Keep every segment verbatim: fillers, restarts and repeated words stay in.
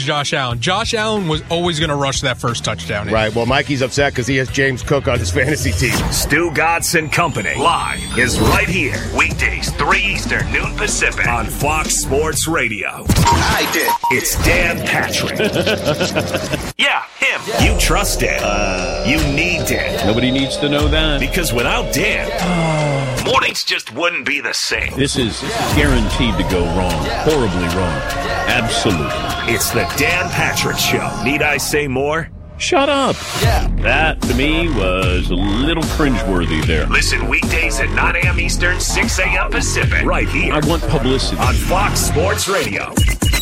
Josh Allen. Josh Allen was always going to rush that first touchdown. Right. Well, Mikey's upset because he has James Cook on his fantasy team. Stu Godson Company live is right here. Weekdays, three Eastern, noon Pacific on Fox Sports Radio. I did. It's Dan Patrick. Yeah, him. Yeah. You trust Dan. Uh, you need Dan. Nobody needs to know that. Because without Dan, oh. mornings just wouldn't be the same. This is guaranteed to go wrong. Horribly wrong. Absolutely. It's the Dan Patrick Show. Need I say more? Shut up. Yeah. That, to me, was a little cringeworthy there. Listen weekdays at nine a.m. Eastern, six a.m. Pacific. Right here. I want publicity. On Fox Sports Radio.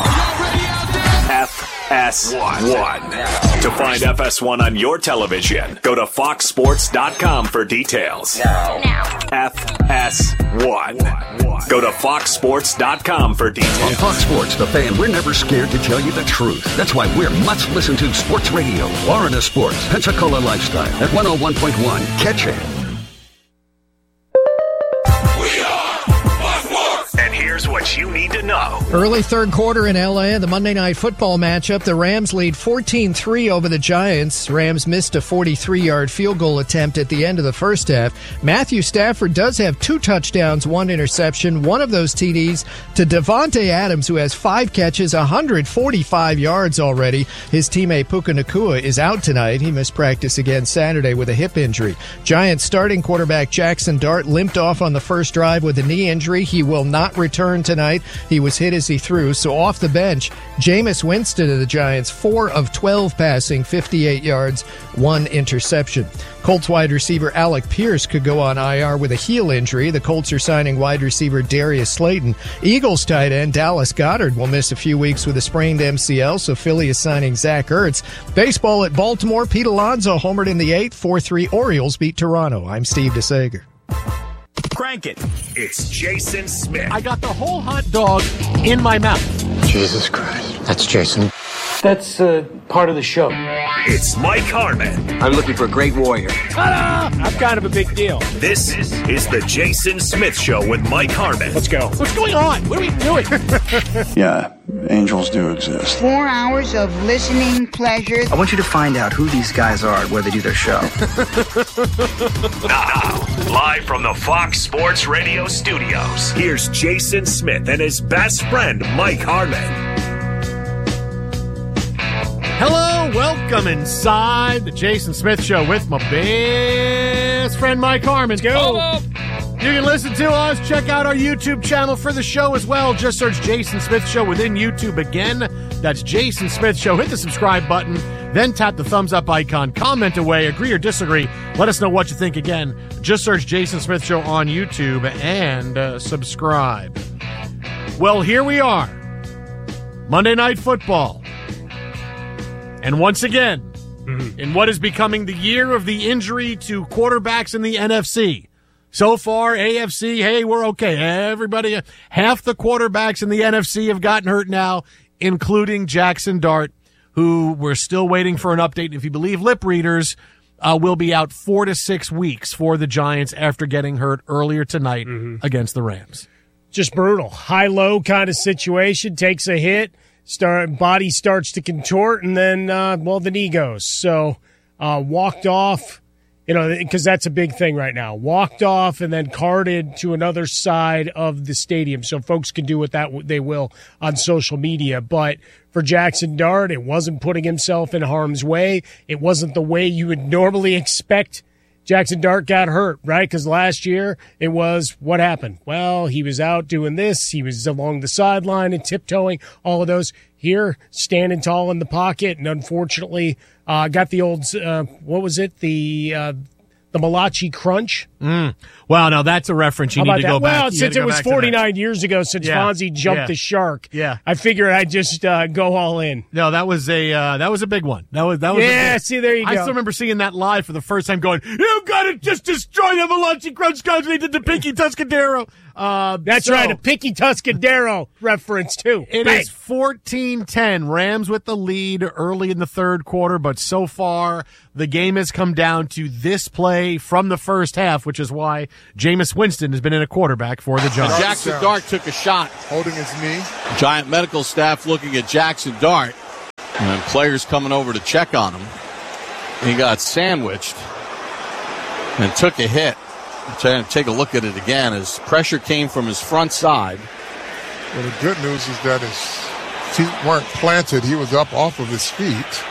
F S one. To find F S one on your television, go to fox sports dot com for details. Now. F S one. Go to fox sports dot com for details. On Fox Sports, the fan, we're never scared to tell you the truth. That's why we're much listened to sports radio. Florida Sports, Pensacola Lifestyle at one oh one point one. Catch it. Here's what you need to know. Early third quarter in L A, the Monday Night Football matchup. The Rams lead fourteen three over the Giants. Rams missed a forty-three-yard field goal attempt at the end of the first half. Matthew Stafford does have two touchdowns, one interception. One of those T Ds to Devontae Adams, who has five catches, one hundred forty-five yards already. His teammate Puka Nacua is out tonight. He missed practice again Saturday with a hip injury. Giants starting quarterback Jackson Dart limped off on the first drive with a knee injury. He will not return tonight. He was hit as he threw. So off the bench, Jameis Winston of the Giants, four of twelve passing, fifty-eight yards, one interception. Colts wide receiver Alec Pierce could go on I R with a heel injury. The Colts are signing wide receiver Darius Slayton. Eagles tight end Dallas Goedert will miss a few weeks with a sprained M C L, so Philly is signing Zach Ertz. Baseball at Baltimore, Pete Alonso homered in the eighth, four three Orioles beat Toronto. I'm Steve DeSager. Crank it. It's Jason Smith. I got the whole hot dog in my mouth. Jesus Christ. That's Jason. That's uh, part of the show. It's Mike Harmon. I'm looking for a great warrior. Ta-da! I'm kind of a big deal. This is the Jason Smith Show with Mike Harmon. Let's go. What's going on? What are we doing? Yeah, angels do exist. Four hours of listening pleasure. I want you to find out who these guys are and where they do their show. Now, live from the Fox Sports Radio studios, here's Jason Smith and his best friend, Mike Harmon. Hello, welcome inside the Jason Smith Show with my best friend Mike Harmon. Let's go. You can listen to us, check out our YouTube channel for the show as well. Just search Jason Smith Show within YouTube again. That's Jason Smith Show. Hit the subscribe button, then tap the thumbs up icon. Comment away, agree or disagree. Let us know what you think again. Just search Jason Smith Show on YouTube and uh, subscribe. Well, here we are. Monday Night Football. And once again, mm-hmm. in what is becoming the year of the injury to quarterbacks in the N F C. So far, A F C, hey, we're okay. Everybody, half the quarterbacks in the N F C have gotten hurt now, including Jackson Dart, who we're still waiting for an update. If you believe lip readers, uh, will be out four to six weeks for the Giants after getting hurt earlier tonight mm-hmm. against the Rams. Just brutal. High-low kind of situation, takes a hit. Start body starts to contort, and then uh, well, the knee goes. So uh, walked off, you know, because that's a big thing right now. Walked off and then carted to another side of the stadium, so folks can do what that they will on social media. But for Jackson Dart, it wasn't putting himself in harm's way. It wasn't the way you would normally expect. Jackson Dart got hurt, right? Because last year it was, what happened? Well, he was out doing this. He was along the sideline and tiptoeing, all of those. Here, standing tall in the pocket, and unfortunately uh, got the old, uh, what was it? The uh, the Malachi Crunch. Mm. Well, now that's a reference you How need to that? go back. Well, since it was forty-nine years ago since yeah. Fonzie jumped yeah. the shark, yeah. I figured I'd just uh, go all in. No, that was a uh, that was a big one. That was that was. Yeah, a big, see, there you I go. still remember seeing that live for the first time, going, "You got to just destroy the Malachi Crunch guys. They did the Pinky Tuscadero." Uh, That's so, right, a Pinky Tuscadero reference, too. It Bang. is fourteen ten. Rams with the lead early in the third quarter, but so far the game has come down to this play from the first half, which is why Jameis Winston has been in a quarterback for the Giants. Jackson Dart took a shot. Holding his knee. Giant medical staff looking at Jackson Dart. And players coming over to check on him. He got sandwiched and took a hit. I'm trying to take a look at it again as pressure came from his front side. Well, the good news is that his feet weren't planted. He was up off of his feet.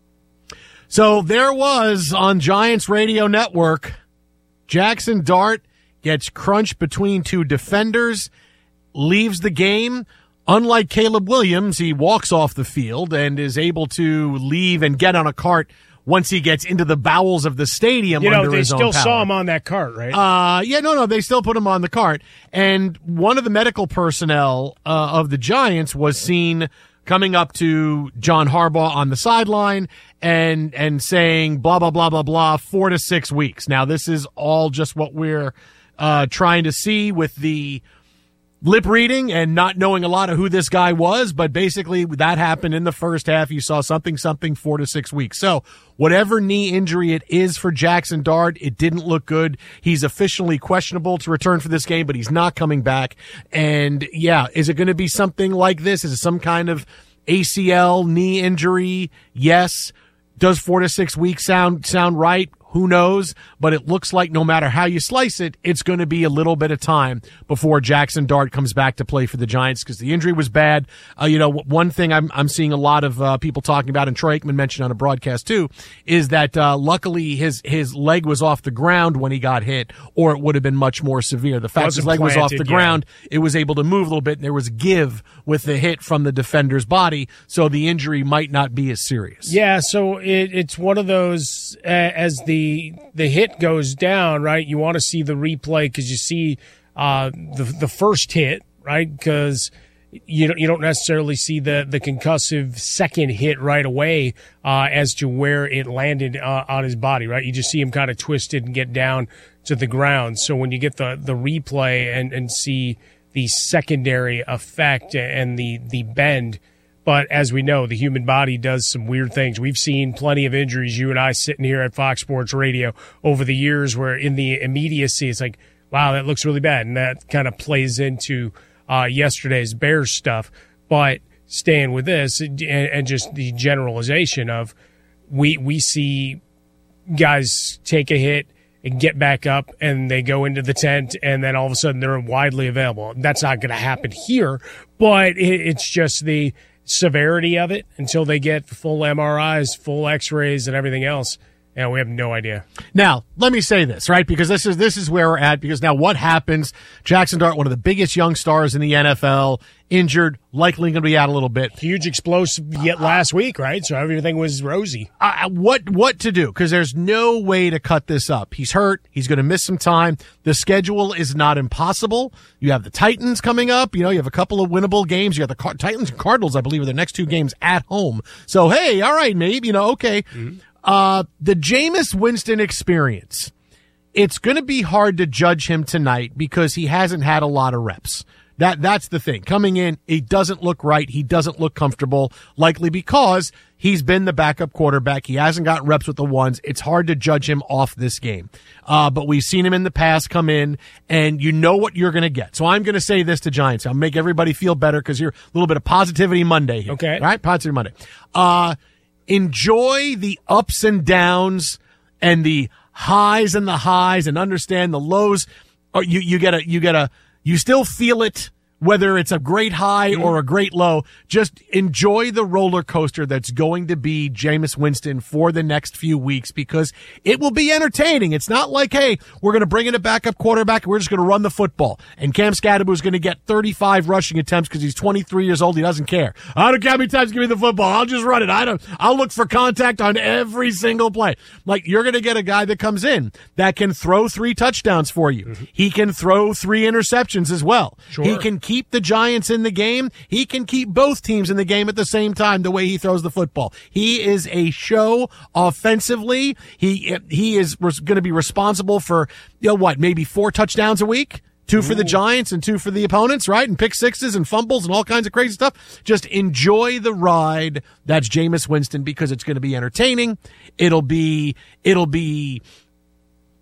So there was on Giants Radio Network, Jackson Dart gets crunched between two defenders, leaves the game. Unlike Caleb Williams, he walks off the field and is able to leave and get on a cart once he gets into the bowels of the stadium. You know, under they his still own power. saw him on that cart, right? Uh, yeah, no, no, they still put him on the cart. And one of the medical personnel uh, of the Giants was seen coming up to John Harbaugh on the sideline and and saying blah, blah, blah, blah, blah, four to six weeks. Now, this is all just what we're uh, trying to see with the lip reading and not knowing a lot of who this guy was, but basically that happened in the first half. You saw something, something, four to six weeks. So whatever knee injury it is for Jackson Dart, it didn't look good. He's officially questionable to return for this game, but he's not coming back. And yeah, is it going to be something like this? Is it some kind of A C L knee injury? Yes. Does four to six weeks sound, sound right? Who knows? But it looks like no matter how you slice it, it's going to be a little bit of time before Jackson Dart comes back to play for the Giants because the injury was bad. Uh, you know, one thing I'm, I'm seeing a lot of uh, people talking about, and Troy Aikman mentioned on a broadcast too, is that uh, luckily his his leg was off the ground when he got hit, or it would have been much more severe. The fact Wasn't his leg planted, was off the yeah. ground, it was able to move a little bit, and there was give with the hit from the defender's body, so the injury might not be as serious. Yeah, so it, it's one of those, uh, as the the hit goes down, right, you want to see the replay because you see uh, the the first hit, right, because you don't, you don't necessarily see the, the concussive second hit right away uh, as to where it landed uh, on his body, right? You just see him kind of twisted and get down to the ground. So when you get the, the replay and, and see the secondary effect and the, the bend, but as we know, the human body does some weird things. We've seen plenty of injuries, you and I sitting here at Fox Sports Radio over the years where in the immediacy, it's like, wow, that looks really bad. And that kind of plays into uh, yesterday's Bears stuff. But staying with this and, and just the generalization of we we see guys take a hit and get back up and they go into the tent and then all of a sudden they're widely available. That's not going to happen here, but it, it's just the severity of it until they get full M R Is, full X-rays, and everything else. Yeah, we have no idea. Now, let me say this, right? Because this is this is where we're at. Because now what happens? Jackson Dart, one of the biggest young stars in the N F L, injured, likely going to be out a little bit. Huge explosive yet last week, right? So everything was rosy. Uh, what what to do? Because there's no way to cut this up. He's hurt. He's going to miss some time. The schedule is not impossible. You have the Titans coming up. You know, you have a couple of winnable games. You have the Car- Titans and Cardinals, I believe, are the next two games at home. So, hey, all right, maybe, you know, okay. Mm-hmm. Uh, the Jameis Winston experience, it's going to be hard to judge him tonight because he hasn't had a lot of reps. That, that's the thing. Coming in, he doesn't look right. He doesn't look comfortable, likely because he's been the backup quarterback. He hasn't gotten reps with the ones. It's hard to judge him off this game. Uh, but we've seen him in the past come in and you know what you're going to get. So I'm going to say this to Giants. I'll make everybody feel better because you're a little bit of positivity Monday here. Okay. Right? Positivity Monday. Uh, Enjoy the ups and downs and the highs and the highs and understand the lows. Or you, you get a, you get a, you still feel it, whether it's a great high or a great low. Just enjoy the roller coaster that's going to be Jameis Winston for the next few weeks because it will be entertaining. It's not like, hey, we're going to bring in a backup quarterback and we're just going to run the football. And Cam Scadaboo is going to get thirty-five rushing attempts because he's twenty-three years old. He doesn't care. I don't care how many times give me the football. I'll just run it. I don't, I'll look for contact on every single play. Like you're going to get a guy that comes in that can throw three touchdowns for you. Mm-hmm. He can throw three interceptions as well. Sure. He can keep the Giants in the game. He can keep both teams in the game at the same time the way he throws the football. He is a show offensively. He he is going to be responsible for, you know what, maybe four touchdowns a week? Two for the Giants and two for the opponents, right? And pick sixes and fumbles and all kinds of crazy stuff. Just enjoy the ride. That's Jameis Winston because it's going to be entertaining. It'll be, it'll be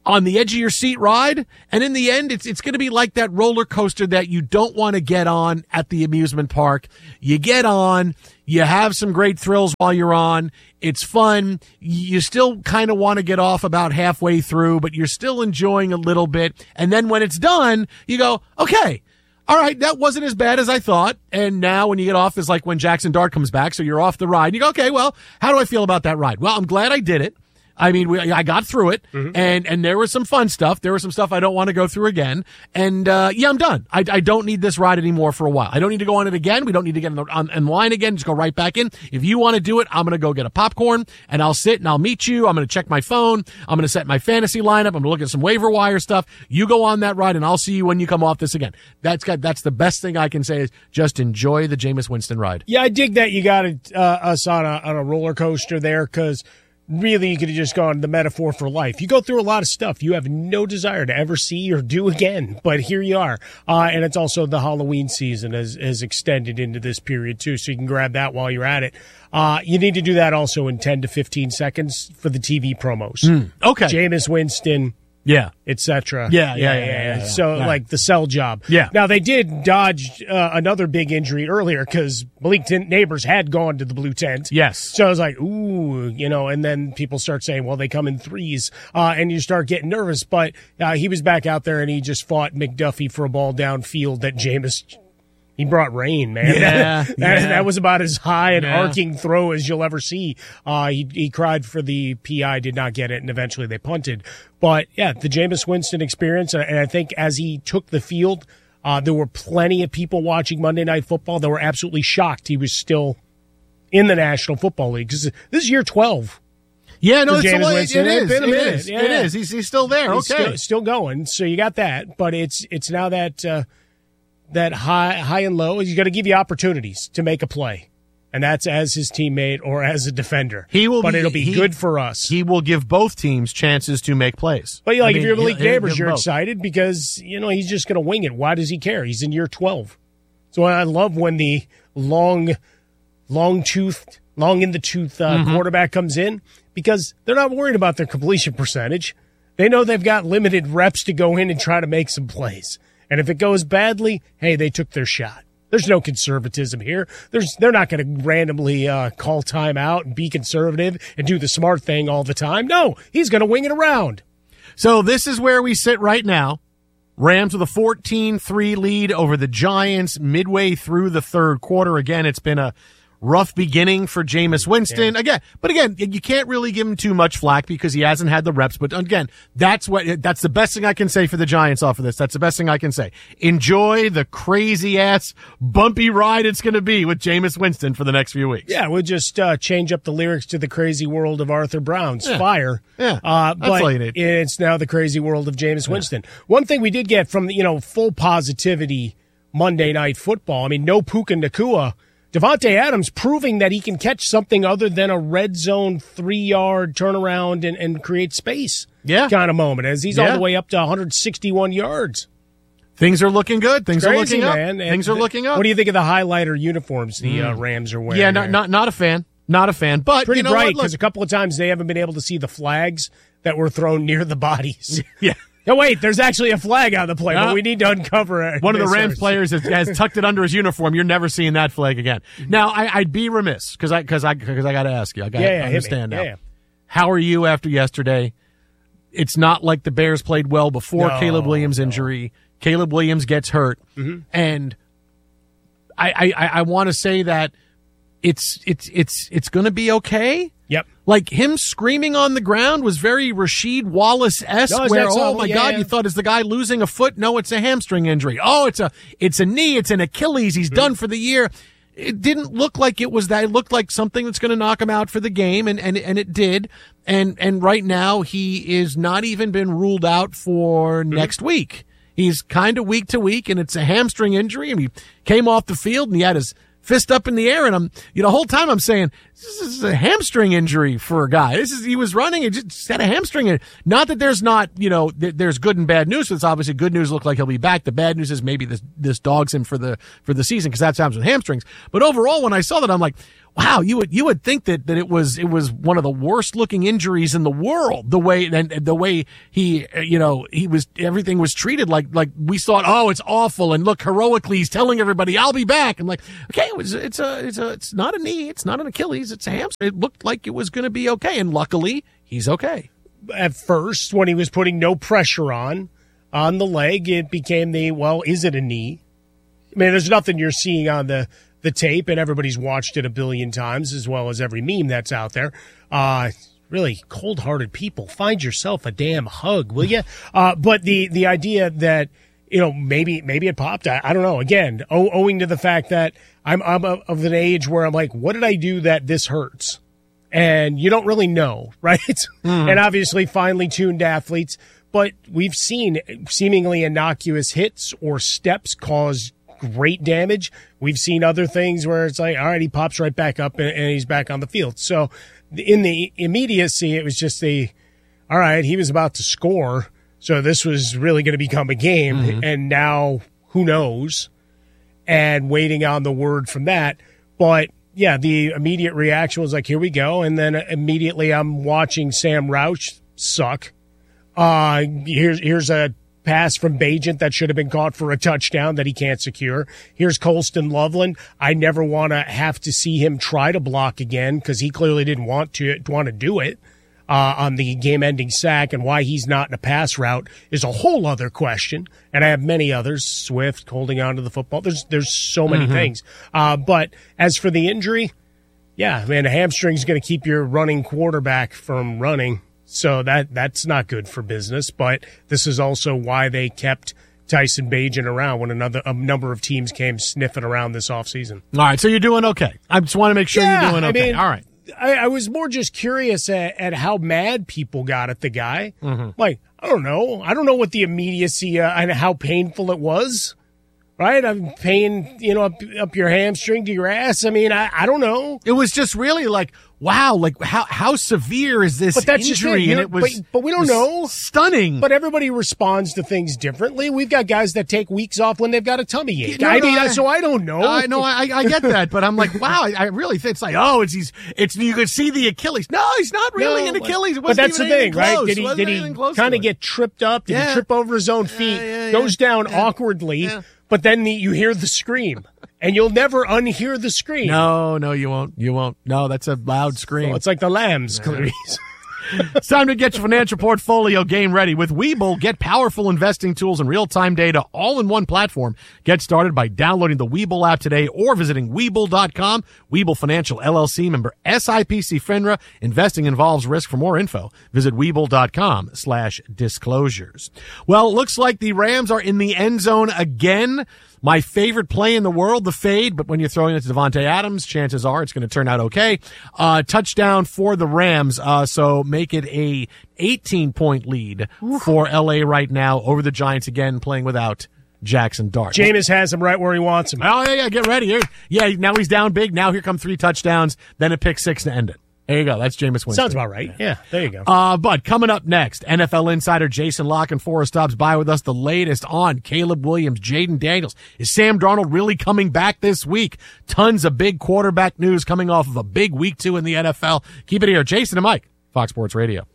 on the edge of your seat ride. And in the end, it's it's going to be like that roller coaster that you don't want to get on at the amusement park. You get on, you have some great thrills while you're on. It's fun. You still kind of want to get off about halfway through, but you're still enjoying a little bit. And then when it's done, you go, okay, all right, that wasn't as bad as I thought. And now when you get off is like when Jackson Dart comes back. So you're off the ride. And you go, okay, well, how do I feel about that ride? Well, I'm glad I did it. I mean, we, I got through it, mm-hmm. and, and there was some fun stuff. There was some stuff I don't want to go through again. And, uh, yeah, I'm done. I, I don't need this ride anymore for a while. I don't need to go on it again. We don't need to get in, the, on, in line again. Just go right back in. If you want to do it, I'm going to go get a popcorn, and I'll sit and I'll meet you. I'm going to check my phone. I'm going to set my fantasy lineup. I'm going to look at some waiver wire stuff. You go on that ride, and I'll see you when you come off this again. That's got, that's the best thing I can say is just enjoy the Jameis Winston ride. Yeah, I dig that you got it, uh, us on a, on a roller coaster there, because really, you could have just gone the metaphor for life. You go through a lot of stuff you have no desire to ever see or do again, but here you are. Uh, and it's also the Halloween season has, has extended into this period, too, so you can grab that while you're at it. Uh, you need to do that also in ten to fifteen seconds for the T V promos. Mm, okay. Jameis Winston. Yeah. Et cetera. Yeah, yeah, yeah, yeah, yeah, yeah. So, yeah. like the sell job. Yeah. Now, they did dodge uh, another big injury earlier because Malik Neighbors had gone to the blue tent. Yes. So I was like, ooh, you know, and then people start saying, well, they come in threes, uh, and you start getting nervous. But uh, he was back out there, and he just fought McDuffie for a ball downfield that Jameis He brought rain, man. Yeah, that, yeah. that was about as high an yeah. arcing throw as you'll ever see. Uh, he, he cried for the P I, did not get it, and eventually they punted. But, yeah, the Jameis Winston experience, and I think as he took the field, uh, there were plenty of people watching Monday Night Football that were absolutely shocked he was still in the National Football League. Because this is year twelve. Yeah, no, it's Jameis a, it, Winston. it is. It's been a It minute. is. Yeah. It is. He's, he's still there. He's okay. Still, still going. So you got that. But it's it's now that uh, that high high and low. You got to give you opportunities to make a play. And that's as his teammate or as a defender. He will but be, it'll be he, good for us. He will give both teams chances to make plays. But like, I mean, if you're Malik Neighbors, you're both. excited because, you know, he's just going to wing it. Why does he care? He's in year twelve. So I love when the long, long-toothed, long-in-the-tooth uh, Mm-hmm. quarterback comes in because they're not worried about their completion percentage. They know they've got limited reps to go in and try to make some plays. And if it goes badly, hey, they took their shot. There's no conservatism here. There's They're not going to randomly uh, call timeout and be conservative and do the smart thing all the time. No, he's going to wing it around. So this is where we sit right now. Rams with a fourteen three lead over the Giants midway through the third quarter. Again, it's been a rough beginning for Jameis Winston. Yeah. Again, but again, you can't really give him too much flack because he hasn't had the reps. But again, that's what that's the best thing I can say for the Giants off of this. That's the best thing I can say. Enjoy the crazy ass bumpy ride it's going to be with Jameis Winston for the next few weeks. Yeah, we'll just uh, change up the lyrics to the crazy world of Arthur Brown's yeah. Fire. Yeah, uh, that's but all you need. It's now the crazy world of Jameis Winston. Yeah. One thing we did get from, you know, full positivity Monday Night Football. I mean, no Puka Nacua. Devontae Adams proving that he can catch something other than a red zone three-yard turnaround and, and create space yeah. kind of moment, as he's yeah. all the way up to one hundred sixty-one yards. Things are looking good. Things Crazy, are looking up. Man. Things are the, looking up. What do you think of the highlighter uniforms the mm. uh, Rams are wearing? Yeah, not, not not a fan. Not a fan. But pretty you know bright because a couple of times they haven't been able to see the flags that were thrown near the bodies. Yeah. No, wait, there's actually a flag on the play, uh, but we need to uncover it. One of the Rams players has, has tucked it under his uniform. You're never seeing that flag again. Now, I, I'd be remiss because I because I because I got to ask you. I got to yeah, yeah, understand now. Yeah, yeah. How are you after yesterday? It's not like the Bears played well before no, Caleb Williams' no. injury. Caleb Williams gets hurt, mm-hmm. and I I, I want to say that it's it's it's it's going to be okay. Yep. Like him screaming on the ground was very Rasheed Wallace-esque, no, where, oh so? my yeah, God, yeah. you thought is the guy losing a foot? No, it's a hamstring injury. Oh, it's a, it's a knee. It's an Achilles. He's mm-hmm. done for the year. It didn't look like it was that. It looked like something that's going to knock him out for the game. And, and, and it did. And, and right now he is not even been ruled out for mm-hmm. next week. He's kind of week to week and it's a hamstring injury. And he came off the field and he had his fist up in the air, and I'm, you know, the whole time I'm saying, this is a hamstring injury for a guy. This is, he was running and just had a hamstring. Not that there's not, you know, th- there's good and bad news. It's obviously good news. Look like he'll be back. The bad news is maybe this, this dogs him for the, for the season because that's what happens with hamstrings. But overall, when I saw that, I'm like, wow, you would you would think that, that it was it was one of the worst looking injuries in the world. The way and the way he you know he was everything was treated like like we thought. Oh, it's awful, and look, heroically he's telling everybody I'll be back. And like, okay, it was it's a it's a it's not a knee, it's not an Achilles, it's a hamstring. It looked like it was going to be okay, and luckily he's okay. At first, when he was putting no pressure on on the leg, it became the well, is it a knee? I mean, there's nothing you're seeing on the. the tape, and everybody's watched it a billion times, as well as every meme that's out there. Uh, really cold-hearted people. Find yourself a damn hug, will you? Uh, but the, the idea that, you know, maybe, maybe it popped. I, I don't know. Again, o- owing to the fact that I'm, I'm of an age where I'm like, what did I do that this hurts? And you don't really know, right? Mm. And obviously finely tuned athletes, but we've seen seemingly innocuous hits or steps cause great damage. We've seen other things where it's like, all right, he pops right back up and, and he's back on the field. So in the immediacy, it was just a, all right, he was about to score. So this was really going to become a game. Mm-hmm. And now who knows? And waiting on the word from that. But yeah, the immediate reaction was like, here we go. And then immediately I'm watching Sam Roush suck. Uh, here's, here's a, pass from Bagent that should have been caught for a touchdown that he can't secure. Here's Colston Loveland. I never want to have to see him try to block again because he clearly didn't want to want to do it uh, on the game-ending sack, and why he's not in a pass route is a whole other question. And I have many others. Swift holding on to the football. There's there's so many mm-hmm. things. Uh, but as for the injury, yeah, man, a hamstring's going to keep your running quarterback from running. So that that's not good for business, but this is also why they kept Tyson Bagent around when another a number of teams came sniffing around this offseason. All right, so you're doing okay. I just want to make sure yeah, you're doing okay. I mean, all right. I, I was more just curious at, at how mad people got at the guy. Mm-hmm. Like, I don't know. I don't know what the immediacy uh, and how painful it was. Right? I'm paying, you know, up, up your hamstring to your ass. I mean, I, I don't know. It was just really like, wow, like how how severe is this but that's injury? Just it. And know, it was, but, but we don't know. Stunning. But everybody responds to things differently. We've got guys that take weeks off when they've got a tummy ache. No, I no, mean, I, so I don't know. I know, I, I get that, but I'm like, wow, I, I really think it's like, oh, it's he's, it's you could see the Achilles. No, he's not really no, an Achilles. It but that's the thing, close. right? Did he did he kind of get tripped up? Did yeah. he trip over his own feet? Yeah, yeah, yeah, goes down yeah. awkwardly. Yeah. But then the, you hear the scream, and you'll never unhear the scream. No, no, you won't. You won't. No, that's a loud scream. Oh, it's like the Lambs, Clarice. It's time to get your financial portfolio game ready. With Webull, get powerful investing tools and real-time data all in one platform. Get started by downloading the Webull app today or visiting Webull dot com. Webull Financial, L L C, member S I P C FINRA. Investing involves risk. For more info, visit Webull dot com slash disclosures. Well, it looks like the Rams are in the end zone again. My favorite play in the world, the fade, but when you're throwing it to Devontae Adams, chances are it's going to turn out okay. Uh, touchdown for the Rams, uh, so make it a eighteen-point lead Oof. for L A right now over the Giants again, playing without Jackson Dart. Jameis has him right where he wants him. Oh, yeah, yeah, get ready. Here. Yeah, now he's down big. Now here come three touchdowns, then a pick six to end it. There you go. That's Jameis Winston. Sounds about right. Yeah, there you go. Uh, but coming up next, N F L insider Jason Lock and Forrest stops by with us. The latest on Caleb Williams, Jaden Daniels. Is Sam Darnold really coming back this week? Tons of big quarterback news coming off of a big week two in the N F L. Keep it here. Jason and Mike, Fox Sports Radio.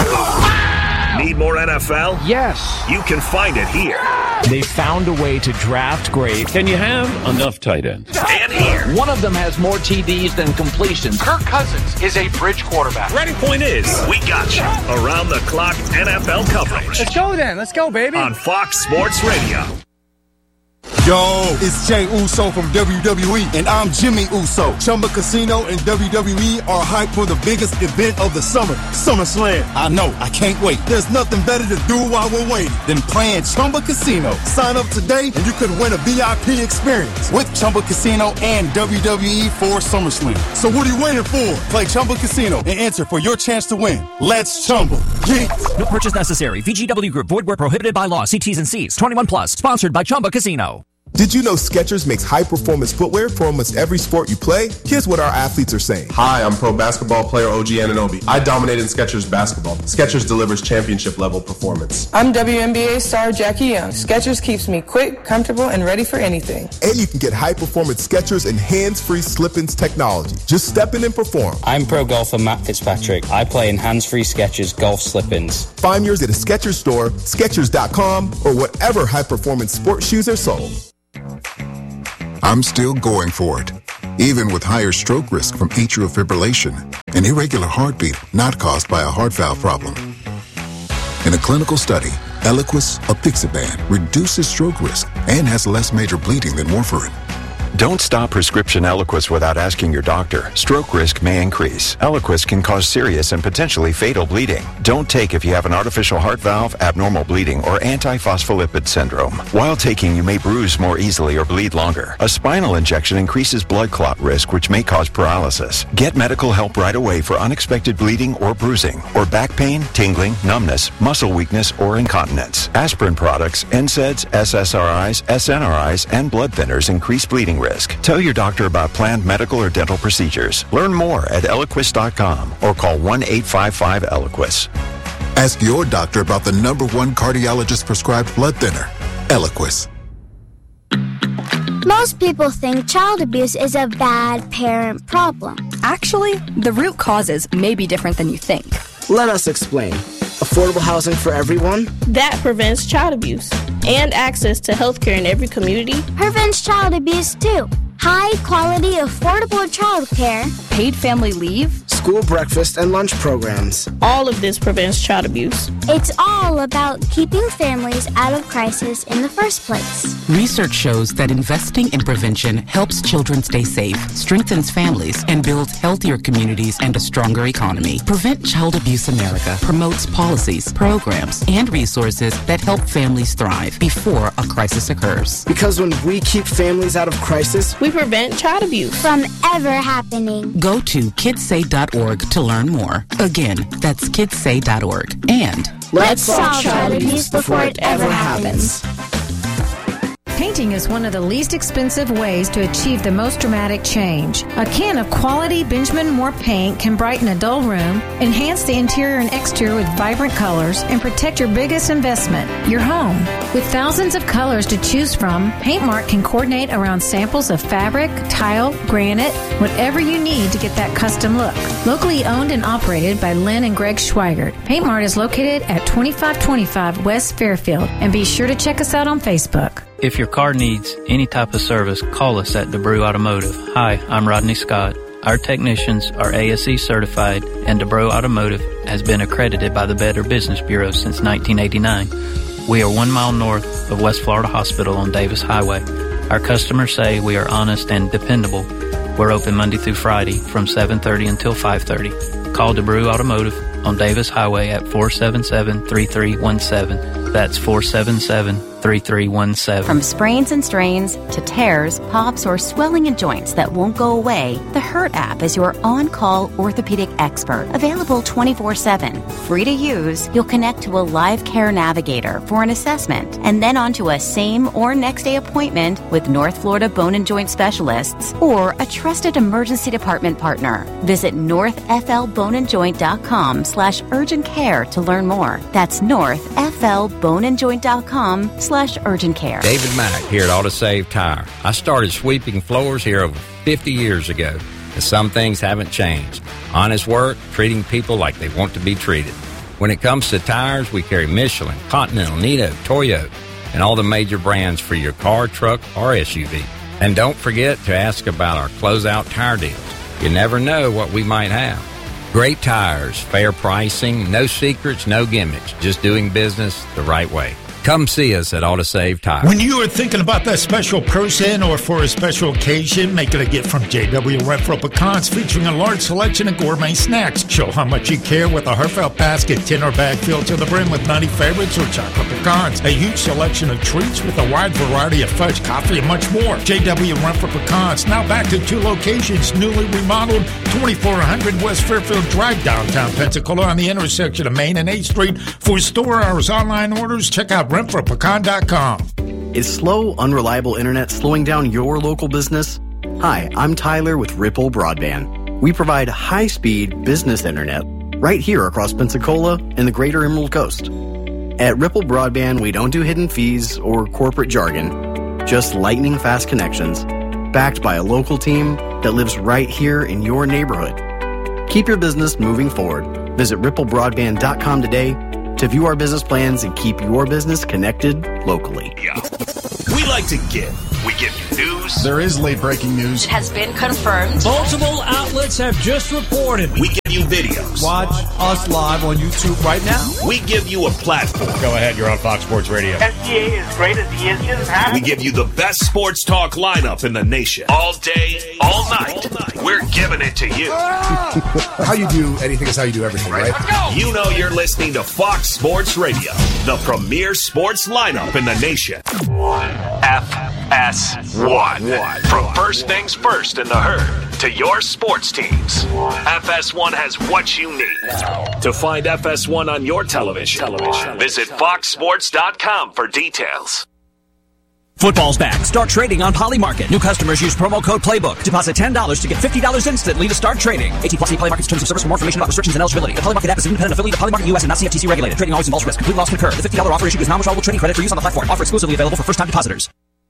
Need more N F L? Yes. You can find it here. They found a way to draft great. Can you have enough tight ends? And here. One of them has more T Ds than completions. Kirk Cousins is a bridge quarterback. Ready? Point is, we got you. Around the clock N F L coverage. Let's go then. Let's go, baby. On Fox Sports Radio. Yo, it's Jay Uso from W W E, and I'm Jimmy Uso. Chumba Casino and W W E are hyped for the biggest event of the summer, SummerSlam. I know, I can't wait. There's nothing better to do while we're waiting than playing Chumba Casino. Sign up today, and you could win a V I P experience with Chumba Casino and W W E for SummerSlam. So what are you waiting for? Play Chumba Casino and enter for your chance to win. Let's Chumba. Yeah. No purchase necessary. V G W Group. Void where prohibited by law. See T's and C's. twenty-one plus. Sponsored by Chumba Casino. Did you know Skechers makes high-performance footwear for almost every sport you play? Here's what our athletes are saying. Hi, I'm pro basketball player O G Anunoby. I dominated in Skechers basketball. Skechers delivers championship-level performance. I'm W N B A star Jackie Young. Skechers keeps me quick, comfortable, and ready for anything. And you can get high-performance Skechers and hands-free slip-ins technology. Just step in and perform. I'm pro golfer Matt Fitzpatrick. I play in hands-free Skechers golf slip-ins. Find yours at a Skechers store, Skechers dot com, or whatever high-performance sports shoes are sold. I'm still going for it, even with higher stroke risk from atrial fibrillation, an irregular heartbeat not caused by a heart valve problem. In a clinical study, Eliquis apixaban reduces stroke risk and has less major bleeding than warfarin. Don't stop prescription Eliquis without asking your doctor. Stroke risk may increase. Eliquis can cause serious and potentially fatal bleeding. Don't take if you have an artificial heart valve, abnormal bleeding, or antiphospholipid syndrome. While taking, you may bruise more easily or bleed longer. A spinal injection increases blood clot risk, which may cause paralysis. Get medical help right away for unexpected bleeding or bruising, or back pain, tingling, numbness, muscle weakness, or incontinence. Aspirin products, N SAIDs, S S R Is, S N R Is, and blood thinners increase bleeding risk. Tell your doctor about planned medical or dental procedures. Learn more at Eliquis dot com or call one eight five five Eliquis. Ask your doctor about the number one cardiologist prescribed blood thinner, Eliquis. Most people think child abuse is a bad parent problem. Actually, the root causes may be different than you think. Let us explain. Affordable housing for everyone? That prevents child abuse. And access to health care in every community. Prevents child abuse too. High quality, affordable child care. Paid family leave. School breakfast and lunch programs. All of this prevents child abuse. It's all about keeping families out of crisis in the first place. Research shows that investing in prevention helps children stay safe, strengthens families, and builds healthier communities and a stronger economy. Prevent Child Abuse America promotes policies, programs, and resources that help families thrive before a crisis occurs. Because when we keep families out of crisis, we prevent child abuse from ever happening. Go to kids say dot org to learn more. Again, that's kids say dot org. And let's solve child abuse before it ever happens. Painting is one of the least expensive ways to achieve the most dramatic change. A can of quality Benjamin Moore paint can brighten a dull room, enhance the interior and exterior with vibrant colors, and protect your biggest investment, your home. With thousands of colors to choose from, Paintmark can coordinate around samples of fabric, tile, granite, whatever you need to get that custom look. Locally owned and operated by Lynn and Greg Schweigert, Paintmark is located at twenty-five twenty-five West Fairfield, and be sure to check us out on Facebook. If your car needs any type of service, call us at DeBrew Automotive. Hi, I'm Rodney Scott. Our technicians are A S E certified, and DeBrew Automotive has been accredited by the Better Business Bureau since nineteen eighty-nine. We are one mile north of West Florida Hospital on Davis Highway. Our customers say we are honest and dependable. We're open Monday through Friday from seven thirty until five thirty. Call DeBrew Automotive on Davis Highway at four seven seven, three three one seven. That's four seven seven, three three one seven. From sprains and strains to tears, pops, or swelling in joints that won't go away, the Hurt app is your on-call orthopedic expert. Available twenty-four seven. Free to use, you'll connect to a live care navigator for an assessment, and then onto a same or next day appointment with North Florida Bone and Joint Specialists or a trusted emergency department partner. Visit north f l bone and joint dot com slash urgent care to learn more. That's north f l bone and joint dot com slash urgent care. David Mack here at AutoSave Tire. I started sweeping floors here over fifty years ago, and some things haven't changed. Honest work, treating people like they want to be treated. When it comes to tires, we carry Michelin, Continental, Nitto, Toyo, and all the major brands for your car, truck, or S U V. And don't forget to ask about our closeout tire deals. You never know what we might have. Great tires, fair pricing, no secrets, no gimmicks, just doing business the right way. Come see us at AutoSave Tire. When you are thinking about that special person or for a special occasion, make it a gift from J W Renfro Pecans, featuring a large selection of gourmet snacks. Show how much you care with a heartfelt basket, tin or bag filled to the brim with nutty favorites or chocolate pecans. A huge selection of treats with a wide variety of fudge, coffee, and much more. J W Renfro Pecans, now back to two locations, newly remodeled, twenty-four hundred West Fairfield Drive, downtown Pensacola, on the intersection of Main and eighth Street. For store hours, online orders, check out renfro pecan dot com. Is slow, unreliable internet slowing down your local business? Hi, I'm Tyler with Ripple Broadband. We provide high-speed business internet right here across Pensacola and the greater Emerald Coast. At Ripple Broadband, we don't do hidden fees or corporate jargon, just lightning-fast connections, backed by a local team that lives right here in your neighborhood. Keep your business moving forward. Visit ripple broadband dot com today to view our business plans and keep your business connected locally. Yeah. We like to give. We give you news. There is late breaking news. It has been confirmed. Multiple outlets have just reported. We give you videos. Watch us live on YouTube right now. We give you a platform. Go ahead, you're on Fox Sports Radio. S C A is great as he is just happy. We give you the best sports talk lineup in the nation. All day, all night. All night. We're giving it to you. How you do anything is how you do everything, right? right? You know you're listening to Fox Sports Radio, the premier sports lineup in the nation. F S one. From first things first in the herd to your sports teams, F S one has what you need. To find F S one on your television, television. visit fox sports dot com for details. Football's back. Start trading on Polymarket. New customers use promo code PLAYBOOK. Deposit ten dollars to get fifty dollars instantly to start trading. eighteen plus Polymarket's terms of service. For more information about restrictions and eligibility. The Polymarket app is an independent affiliate of Polymarket U S and not C F T C regulated. Trading always involves risk. Complete loss concurred. The fifty dollars offer issued is non-withdrawable trading credit for use on the platform. Offer exclusively available for first-time depositors.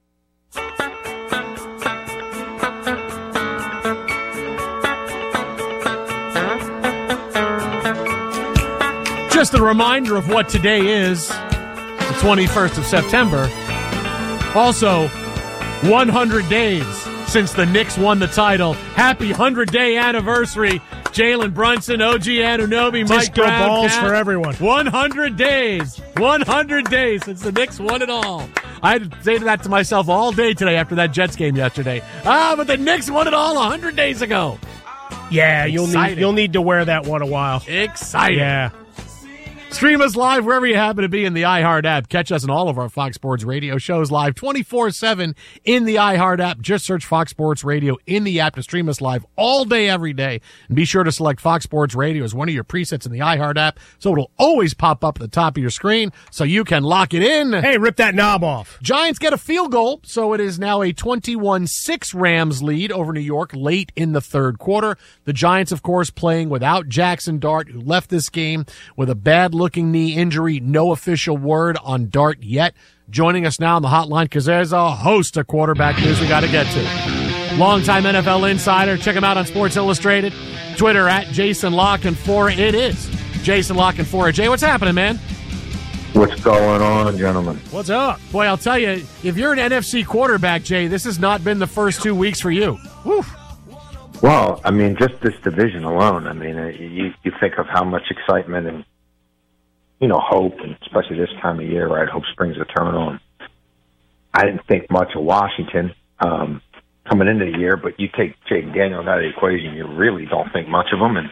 Just a reminder of what today is, the twenty-first of September. Also, one hundred days since the Knicks won the title. Happy one hundred-day anniversary, Jalen Brunson, O G Anunoby, Mike Disco Brown. balls Cat. for everyone. one hundred days. one hundred days since the Knicks won it all. I had to say that to myself all day today after that Jets game yesterday. Ah, but the Knicks won it all one hundred days ago. Yeah, you'll need, you'll need to wear that one a while. Exciting. Yeah. Stream us live wherever you happen to be in the iHeart app. Catch us on all of our Fox Sports Radio shows live twenty-four seven in the iHeart app. Just search Fox Sports Radio in the app to stream us live all day, every day. And be sure to select Fox Sports Radio as one of your presets in the iHeart app so it'll always pop up at the top of your screen so you can lock it in. Hey, rip that knob off. Giants get a field goal, so it is now a twenty-one six Rams lead over New York late in the third quarter. The Giants, of course, playing without Jackson Dart, who left this game with a bad looking knee injury. No official word on Dart yet. Joining us now on the hotline because there's a host of quarterback news we got to get to. Longtime N F L insider. Check him out on Sports Illustrated. Twitter at Jason Lock and Fora. It is Jason Lock and Fora. Jay, what's happening, man? What's going on, gentlemen? What's up? Boy, I'll tell you, if you're an N F C quarterback, Jay, this has not been the first two weeks for you. Woo. Well, I mean, just this division alone. I mean, you, you think of how much excitement and, you know, hope, and especially this time of year, right? Hope springs eternal. And I didn't think much of Washington um, coming into the year, but you take Jake Daniels out of the equation, you really don't think much of them. And,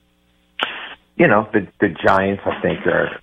you know, the, the Giants, I think, are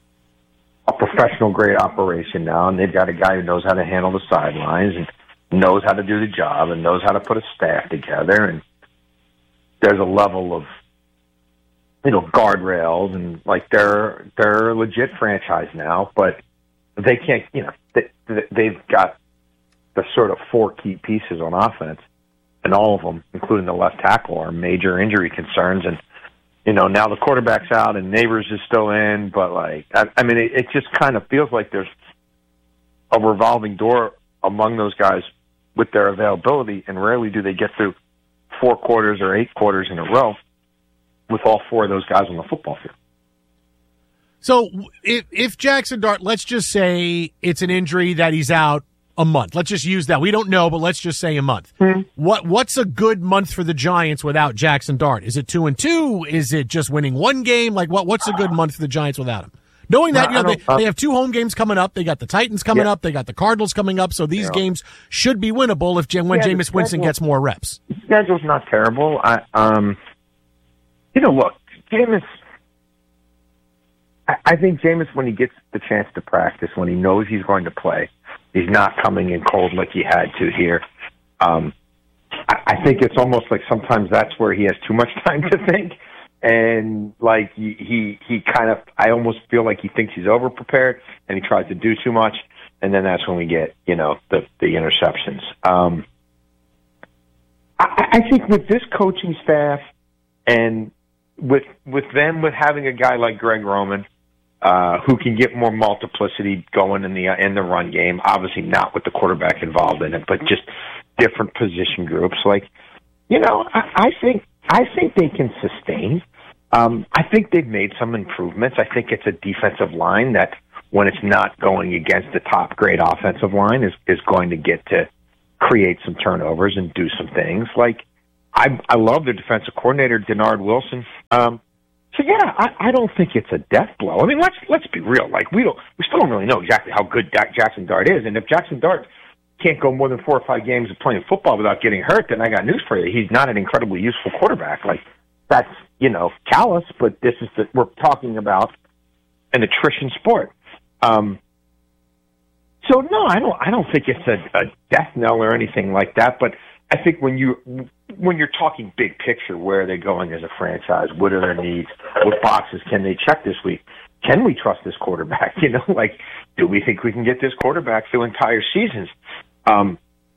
a professional grade operation now, and they've got a guy who knows how to handle the sidelines and knows how to do the job and knows how to put a staff together. And there's a level of, you know, guardrails, and like they're they're a legit franchise now, but they can't, you know, they, they've got the sort of four key pieces on offense, and all of them, including the left tackle, are major injury concerns. And, you know, now the quarterback's out and Neighbors is still in, but like, I, I mean, it, it just kind of feels like there's a revolving door among those guys with their availability, and rarely do they get through four quarters or eight quarters in a row with all four of those guys on the football field. So if, if Jackson Dart, let's just say it's an injury that he's out a month. Let's just use that. We don't know, but let's just say a month. Mm-hmm. What What's a good month for the Giants without Jackson Dart? Is it two and two? Is it just winning one game? Like what? What's a good month for the Giants without him? Knowing that, no, you know, they, uh, they have two home games coming up. They got the Titans coming yeah. up. They got the Cardinals coming up. So these yeah. games should be winnable if when yeah, Jameis Winston gets more reps. The schedule's not terrible. I, um, you know, look, Jameis, I, I think Jameis, when he gets the chance to practice, when he knows he's going to play, he's not coming in cold like he had to here. Um, I, I think it's almost like sometimes that's where he has too much time to think. And like he, he, he kind of, I almost feel like he thinks he's over prepared and he tries to do too much. and then that's when we get, you know, the, the interceptions. Um, I, I think with this coaching staff and with with them with having a guy like Greg Roman, uh, who can get more multiplicity going in the in the run game, obviously not with the quarterback involved in it, but just different position groups. Like, you know, I, I think I think they can sustain. Um, I think they've made some improvements. I think it's a defensive line that, when it's not going against the top grade offensive line, is is going to get to create some turnovers and do some things. Like, I I love their defensive coordinator, Denard Wilson. Um, so yeah, I, I don't think it's a death blow. I mean, let's let's be real. Like, we don't we still don't really know exactly how good Jackson Dart is, and if Jackson Dart can't go more than four or five games of playing football without getting hurt, then I got news for you. He's not an incredibly useful quarterback. Like, that's, you know, callous, but this is the, we're talking about an attrition sport. Um, so no, I don't. I don't think it's a, a death knell or anything like that. But I think when you when you're talking big picture, where are they going as a franchise? What are their needs? What boxes can they check this week? Can we trust this quarterback? You know, like, do we think we can get this quarterback through entire seasons? Um,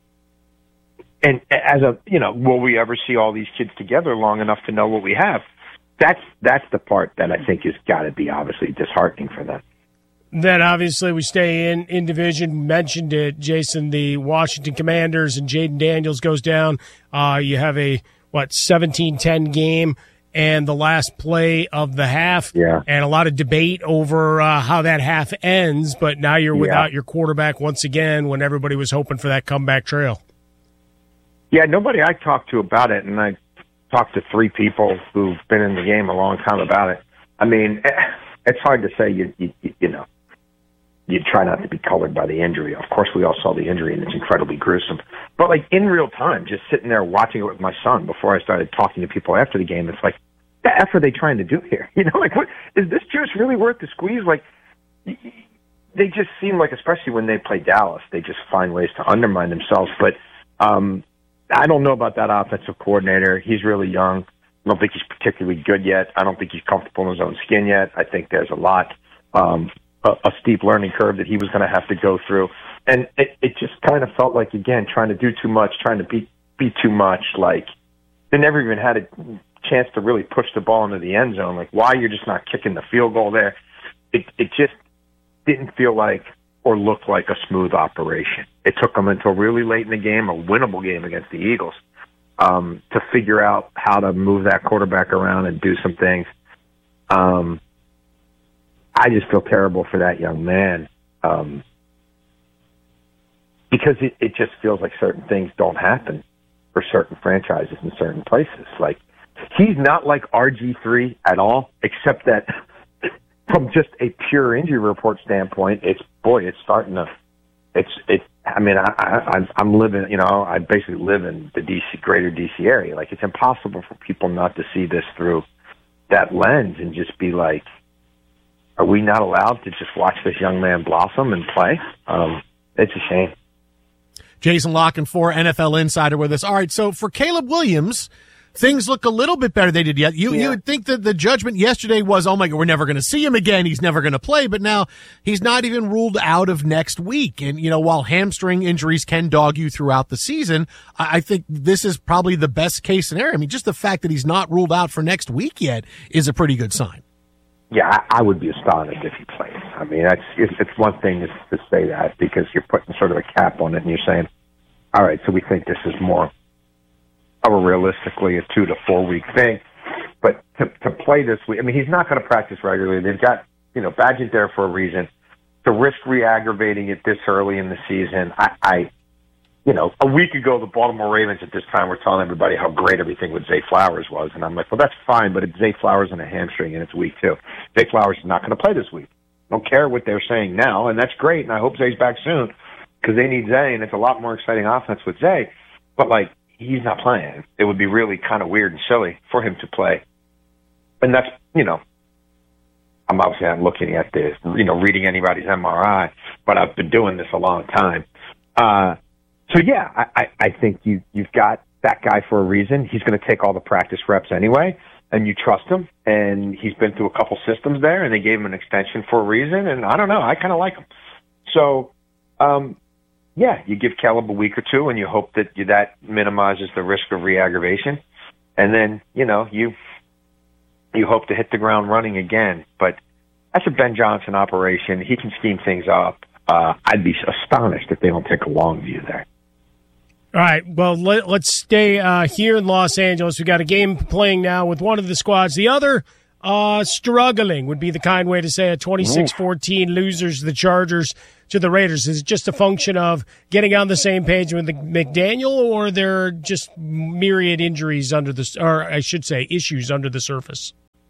and as a, you know, will we ever see all these kids together long enough to know what we have? That's that's the part that I think has got to be obviously disheartening for them. Then obviously we stay in, in division. Mentioned it, Jason, the Washington Commanders, and Jaden Daniels goes down. Uh, you have a, what, seventeen ten game and the last play of the half. Yeah. And a lot of debate over uh, how that half ends, but now you're without yeah. your quarterback once again when everybody was hoping for that comeback trail. Yeah, nobody I talked to about it, and I talked to three people who've been in the game a long time about it. I mean, it's hard to say, you, you, you know, you try not to be colored by the injury. Of course, we all saw the injury, and it's incredibly gruesome. But, like, in real time, just sitting there watching it with my son before I started talking to people after the game, it's like, the F are they trying to do here? You know, like, what is this juice really worth the squeeze? Like, they just seem like, especially when they play Dallas, they just find ways to undermine themselves. But um, I don't know about that offensive coordinator. He's really young. I don't think he's particularly good yet. I don't think he's comfortable in his own skin yet. I think there's a lot, um, a, a steep learning curve that he was going to have to go through. And it, it just kind of felt like, again, trying to do too much, trying to be, be too much. Like, they never even had a chance to really push the ball into the end zone. Like, why you're just not kicking the field goal there? It it just didn't feel like or look like a smooth operation. It took them until really late in the game, a winnable game against the Eagles, um, to figure out how to move that quarterback around and do some things. Um, I just feel terrible for that young man, um, because it, it just feels like certain things don't happen for certain franchises in certain places. Like, he's not like R G three at all, except that from just a pure injury report standpoint, it's, boy, it's starting to, it's, it, I mean, I, I, I'm, I'm living, you know, I basically live in the D C, greater D C area. Like, it's impossible for people not to see this through that lens and just be like, are we not allowed to just watch this young man blossom and play? Um, it's a shame. Jason Lockenfor, N F L Insider, with us. All right, so for Caleb Williams, things look a little bit better than they did yet. You, yeah. you would think that the judgment yesterday was, oh my God, we're never going to see him again. He's never going to play. But now he's not even ruled out of next week. And, you know, while hamstring injuries can dog you throughout the season, I, I think this is probably the best case scenario. I mean, just the fact that he's not ruled out for next week yet is a pretty good sign. Yeah, I, I would be astonished if he plays. I mean, that's it's, it's one thing to, to say that because you're putting sort of a cap on it and you're saying, all right, so we think this is more of a realistically a two to four week thing. But to, to play this week, I mean, he's not going to practice regularly. They've got, you know, Badgett there for a reason. To risk re-aggravating it this early in the season, I, I, you know, a week ago, the Baltimore Ravens at this time were telling everybody how great everything with Zay Flowers was. And I'm like, well, that's fine, but it's Zay Flowers and a hamstring, and it's week two. Zay Flowers is not going to play this week. I don't care what they're saying now, and that's great, and I hope Zay's back soon because they need Zay, and it's a lot more exciting offense with Zay. But, like, he's not playing. It would be really kind of weird and silly for him to play. And that's, you know, I'm obviously not looking at this, you know, reading anybody's M R I, but I've been doing this a long time. Uh, So, yeah, I, I, I think you, you've got that guy for a reason. He's going to take all the practice reps anyway, and you trust him. And he's been through a couple systems there, and they gave him an extension for a reason. And I don't know, I kind of like him. So um, yeah, you give Caleb a week or two, and you hope that you, that minimizes the risk of re-aggravation. And then, you know, you you hope to hit the ground running again. But that's a Ben Johnson operation. He can scheme things up. Uh, I'd be astonished if they don't take a long view there. All right, well, let, let's stay uh, here in Los Angeles. We've got a game playing now with one of the squads. The other uh, struggling would be the kind way to say it. twenty-six fourteen losers, the Chargers to the Raiders. Is it just a function of getting on the same page with the McDaniel, or there are just myriad injuries under the, or I should say issues under the surface?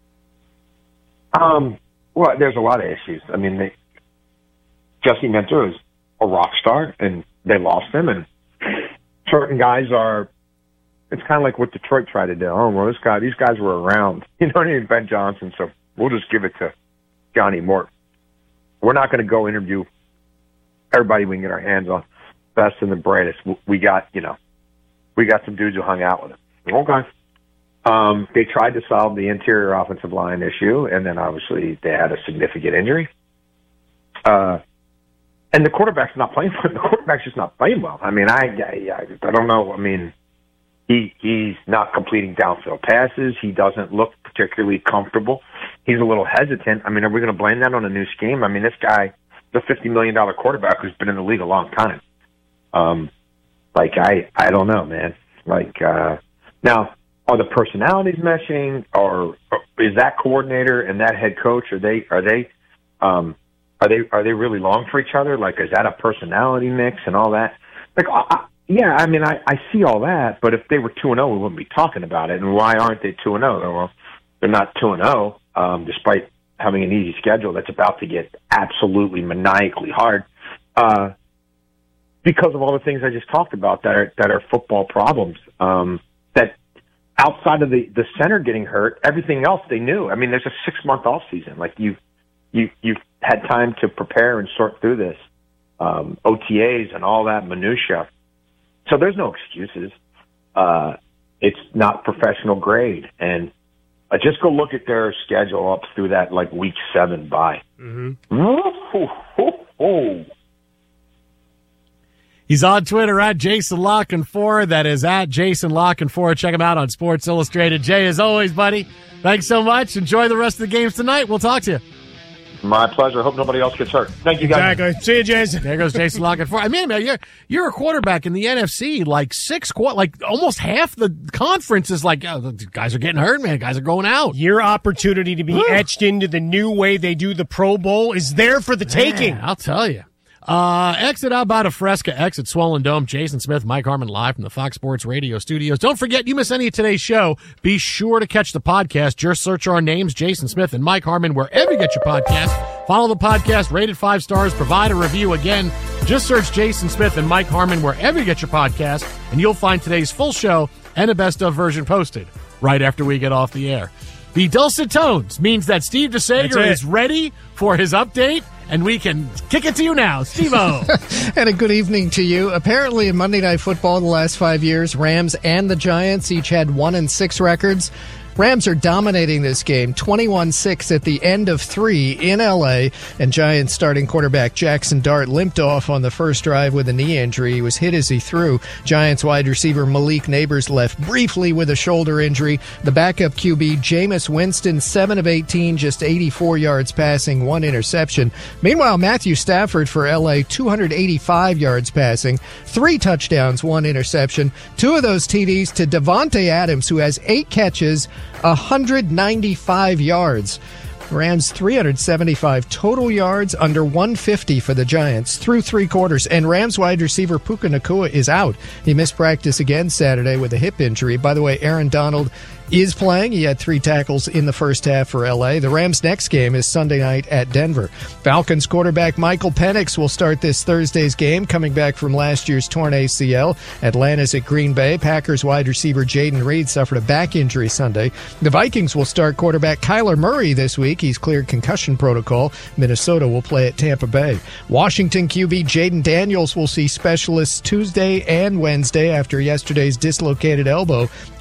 Um, well, there's a lot of issues. I mean, they, Jesse Minter is a rock star, and they lost him, and certain guys are, it's kind of like what Detroit tried to do. Oh, well, this guy, these guys were around. You know what I mean? Ben Johnson, so we'll just give it to Johnny Morton. We're not going to go interview everybody we can get our hands on, best and the brightest. We got, you know, we got some dudes who hung out with him. Okay. Um, they tried to solve the interior offensive line issue, and then obviously they had a significant injury. Uh, And the quarterback's not playing. The quarterback's just not playing well. I mean, I, I, I don't know. I mean, he he's not completing downfield passes. He doesn't look particularly comfortable. He's a little hesitant. I mean, are we going to blame that on a new scheme? I mean, this guy, the fifty million dollar quarterback who's been in the league a long time. Um, like I, I don't know, man. Like uh, now, are the personalities meshing, or, or is that coordinator and that head coach? Are they are they? Um, Are they are they really long for each other? Like, is that a personality mix and all that? Like, I, yeah, I mean, I, I see all that, but if they were two and zero, we wouldn't be talking about it. And why aren't they two and zero? Well, they're not two and zero, um, despite having an easy schedule that's about to get absolutely maniacally hard, uh, because of all the things I just talked about that are that are football problems. Um, that outside of the the center getting hurt, everything else they knew. I mean, there's a six month off season. Like you. You, you've had time to prepare and sort through this, um, O T As and all that minutia. So there's no excuses. Uh, it's not professional grade. And uh, just go look at their schedule up through that, like, week seven bye. Mm-hmm. Oh, oh, oh. He's on Twitter at Jason La Canfora. That is at Jason La Canfora. Check him out on Sports Illustrated. Jay, as always, buddy, thanks so much. Enjoy the rest of the games tonight. We'll talk to you. My pleasure. Hope nobody else gets hurt. Thank you, guys. Exactly. See you, Jason. There goes Jason La Canfora. I mean, man, you're you're a quarterback in the N F C. Like six, like almost half the conference is like, oh, the guys are getting hurt, man. Guys are going out. Your opportunity to be Woo. etched into the new way they do the Pro Bowl is there for the taking. Man, I'll tell you. Uh, exit out by Fresca, exit Swollen Dome. Jason Smith, Mike Harmon live from the Fox Sports Radio studios. Don't forget, you miss any of today's show, be sure to catch the podcast. Just search our names, Jason Smith and Mike Harmon, wherever you get your podcast. Follow the podcast, rated five stars, provide a review. Again, just search Jason Smith and Mike Harmon wherever you get your podcast, and you'll find today's full show and a best of version posted right after we get off the air. The dulcet tones means that Steve DeSager is ready for his update, and we can kick it to you now, Steve-O. And a good evening to you. Apparently in Monday Night Football the last five years, Rams and the Giants each had one and six records. Rams are dominating this game, twenty-one six at the end of three in L A, and Giants starting quarterback Jackson Dart limped off on the first drive with a knee injury. He was hit as he threw. Giants wide receiver Malik Neighbors left briefly with a shoulder injury. The backup Q B, Jameis Winston, seven of eighteen, just eighty-four yards passing, one interception. Meanwhile, Matthew Stafford for L A, two hundred eighty-five yards passing, three touchdowns, one interception. Two of those T Ds to Davante Adams, who has eight catches, one hundred ninety-five yards. Rams three hundred seventy-five total yards, under one fifty for the Giants through three quarters. And Rams wide receiver Puka Nacua is out. He missed practice again Saturday with a hip injury. By the way, Aaron Donald is playing. He had three tackles in the first half for L A. The Rams' next game is Sunday night at Denver. Falcons quarterback Michael Penix will start this Thursday's game, coming back from last year's torn A C L. Atlanta's at Green Bay. Packers wide receiver Jaden Reed suffered a back injury Sunday. The Vikings will start quarterback Kyler Murray this week. He's cleared concussion protocol. Minnesota will play at Tampa Bay. Washington Q B Jaden Daniels will see specialists Tuesday and Wednesday after yesterday's dislocated elbow.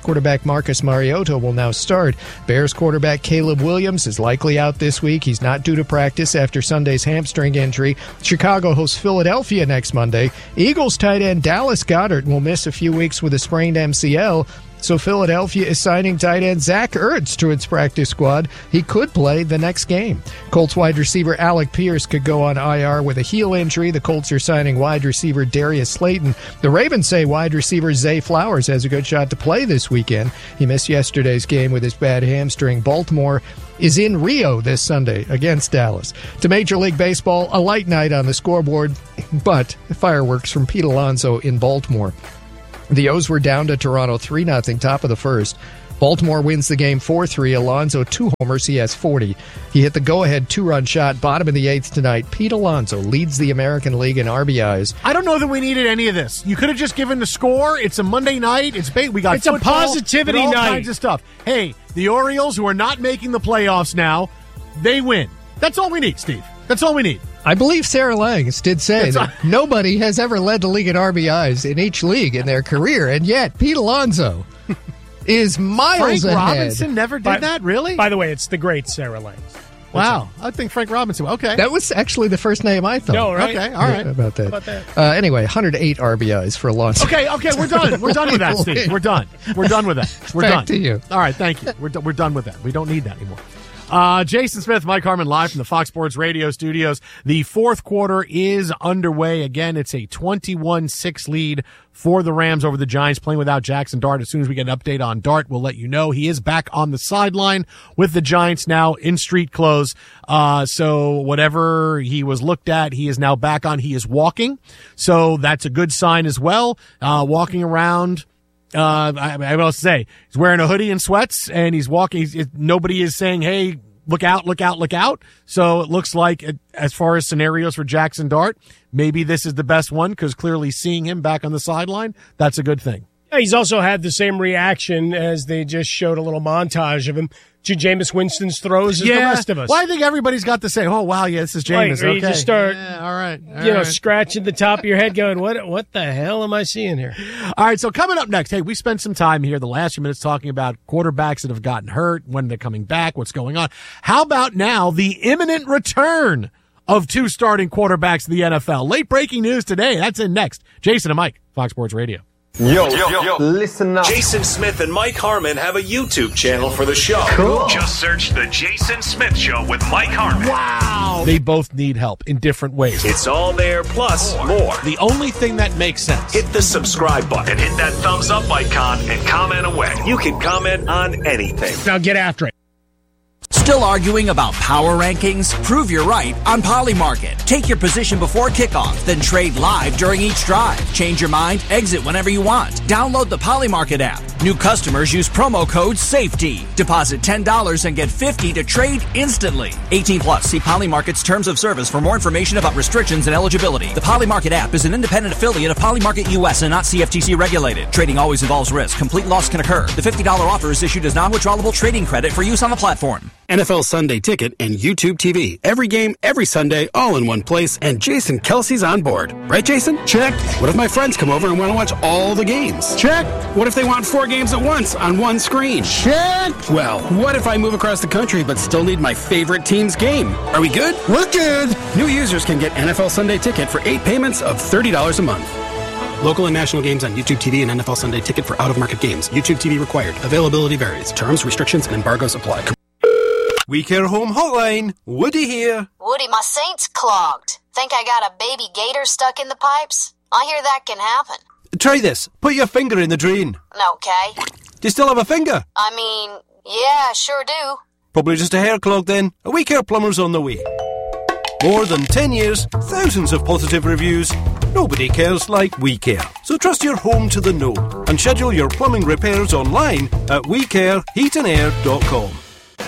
quarterback Marcus Mariota will now start. Bears quarterback Caleb Williams is likely out this week. He's not due to practice after Sunday's hamstring injury. Chicago hosts Philadelphia next Monday. Eagles tight end Dallas Goedert will miss a few weeks with a sprained M C L. So Philadelphia is signing tight end Zach Ertz to its practice squad. He could play the next game. Colts wide receiver Alec Pierce could go on I R with a heel injury. The Colts are signing wide receiver Darius Slayton. The Ravens say wide receiver Zay Flowers has a good shot to play this weekend. He missed yesterday's game with his bad hamstring. Baltimore is in Rio this Sunday against Dallas. To Major League Baseball, a light night on the scoreboard, but fireworks from Pete Alonso in Baltimore. The O's were down to Toronto three nothing, top of the first. Baltimore wins the game four three. Alonso, two homers. He has forty. He hit the go-ahead two-run shot, bottom of the eighth tonight. Pete Alonso leads the American League in R B Is. I don't know that we needed any of this. You could have just given the score. It's a Monday night. It's ba- we got It's a football, positivity all night. kinds of stuff. Hey, the Orioles, who are not making the playoffs now, they win. That's all we need, Steve. That's all we need. I believe Sarah Langs did say that nobody has ever led the league in R B Is in each league in their career, and yet Pete Alonso is miles Frank ahead. Robinson never did By- that, really? By the way, it's the great Sarah Langs. Wow. I think Frank Robinson. Okay. That was actually the first name I thought. No, right? Okay, all right. Yeah, about that. About that? Uh, anyway, one hundred eight R B Is for Alonso. Okay, okay, we're done. We're done with that, Steve. We're done. We're done with that. We're Back done. to you. All right, thank you. We're, do- we're done with that. We don't need that anymore. Uh, Jason Smith, Mike Harmon, live from the Fox Sports Radio studios. The fourth quarter is underway. Again, it's a twenty-one six lead for the Rams over the Giants, playing without Jackson Dart. As soon as we get an update on Dart, we'll let you know. He is back on the sideline with the Giants now in street clothes. Uh, so whatever he was looked at, he is now back on. He is walking. So that's a good sign as well. Uh, walking around. Uh, I, I will say he's wearing a hoodie and sweats, and he's walking. He's, it, nobody is saying, "Hey, look out, look out, look out." So it looks like, it, as far as scenarios for Jackson Dart, maybe this is the best one because clearly seeing him back on the sideline, that's a good thing. Yeah, he's also had the same reaction as they just showed a little montage of him to Jameis Winston's throws as yeah. the rest of us. Well, I think everybody's got to say, "Oh wow, yeah, this is Jameis." Right, or okay, you just start, yeah, all right, all you know, right. scratching the top of your head, going, "What? What the hell am I seeing here?" All right, so coming up next, hey, we spent some time here the last few minutes talking about quarterbacks that have gotten hurt, when they're coming back, what's going on. How about now the imminent return of two starting quarterbacks in the N F L? Late breaking news today. That's in next. Jason and Mike, Fox Sports Radio. Yo, yo, yo, listen up. Jason Smith and Mike Harmon have a YouTube channel for the show. Cool. Just search The Jason Smith Show with Mike Harmon. Wow. They both need help in different ways. It's all there, plus more. The only thing that makes sense. Hit the subscribe button and hit that thumbs up icon and comment away. You can comment on anything. Now get after it. Still arguing about power rankings? Prove you're right on Polymarket. Take your position before kickoff, then trade live during each drive. Change your mind, exit whenever you want. Download the Polymarket app. New customers use promo code SAFETY. Deposit ten dollars and get fifty dollars to trade instantly. eighteen plus. See Polymarket's terms of service for more information about restrictions and eligibility. The Polymarket app is an independent affiliate of Polymarket U S and not C F T C regulated. Trading always involves risk. Complete loss can occur. The fifty dollars offer is issued as non-withdrawable trading credit for use on the platform. N F L Sunday Ticket and YouTube T V. Every game, every Sunday, all in one place, and Jason Kelsey's on board. Right, Jason? Check. What if my friends come over and want to watch all the games? Check. What if they want four games at once on one screen? Check. Well, what if I move across the country but still need my favorite team's game? Are we good? We're good. New users can get N F L Sunday Ticket for eight payments of thirty dollars a month. Local and national games on YouTube T V and N F L Sunday Ticket for out-of-market games. YouTube T V required. Availability varies. Terms, restrictions, and embargoes apply. We Care Home Hotline. Woody here. Woody, my Saint's clogged. Think I got a baby gator stuck in the pipes? I hear that can happen. Try this. Put your finger in the drain. Okay. Do you still have a finger? I mean, yeah, sure do. Probably just a hair clog then. A We Care plumber's on the way. More than ten years, thousands of positive reviews. Nobody cares like We Care. So trust your home to the know and schedule your plumbing repairs online at we care heat and air dot com.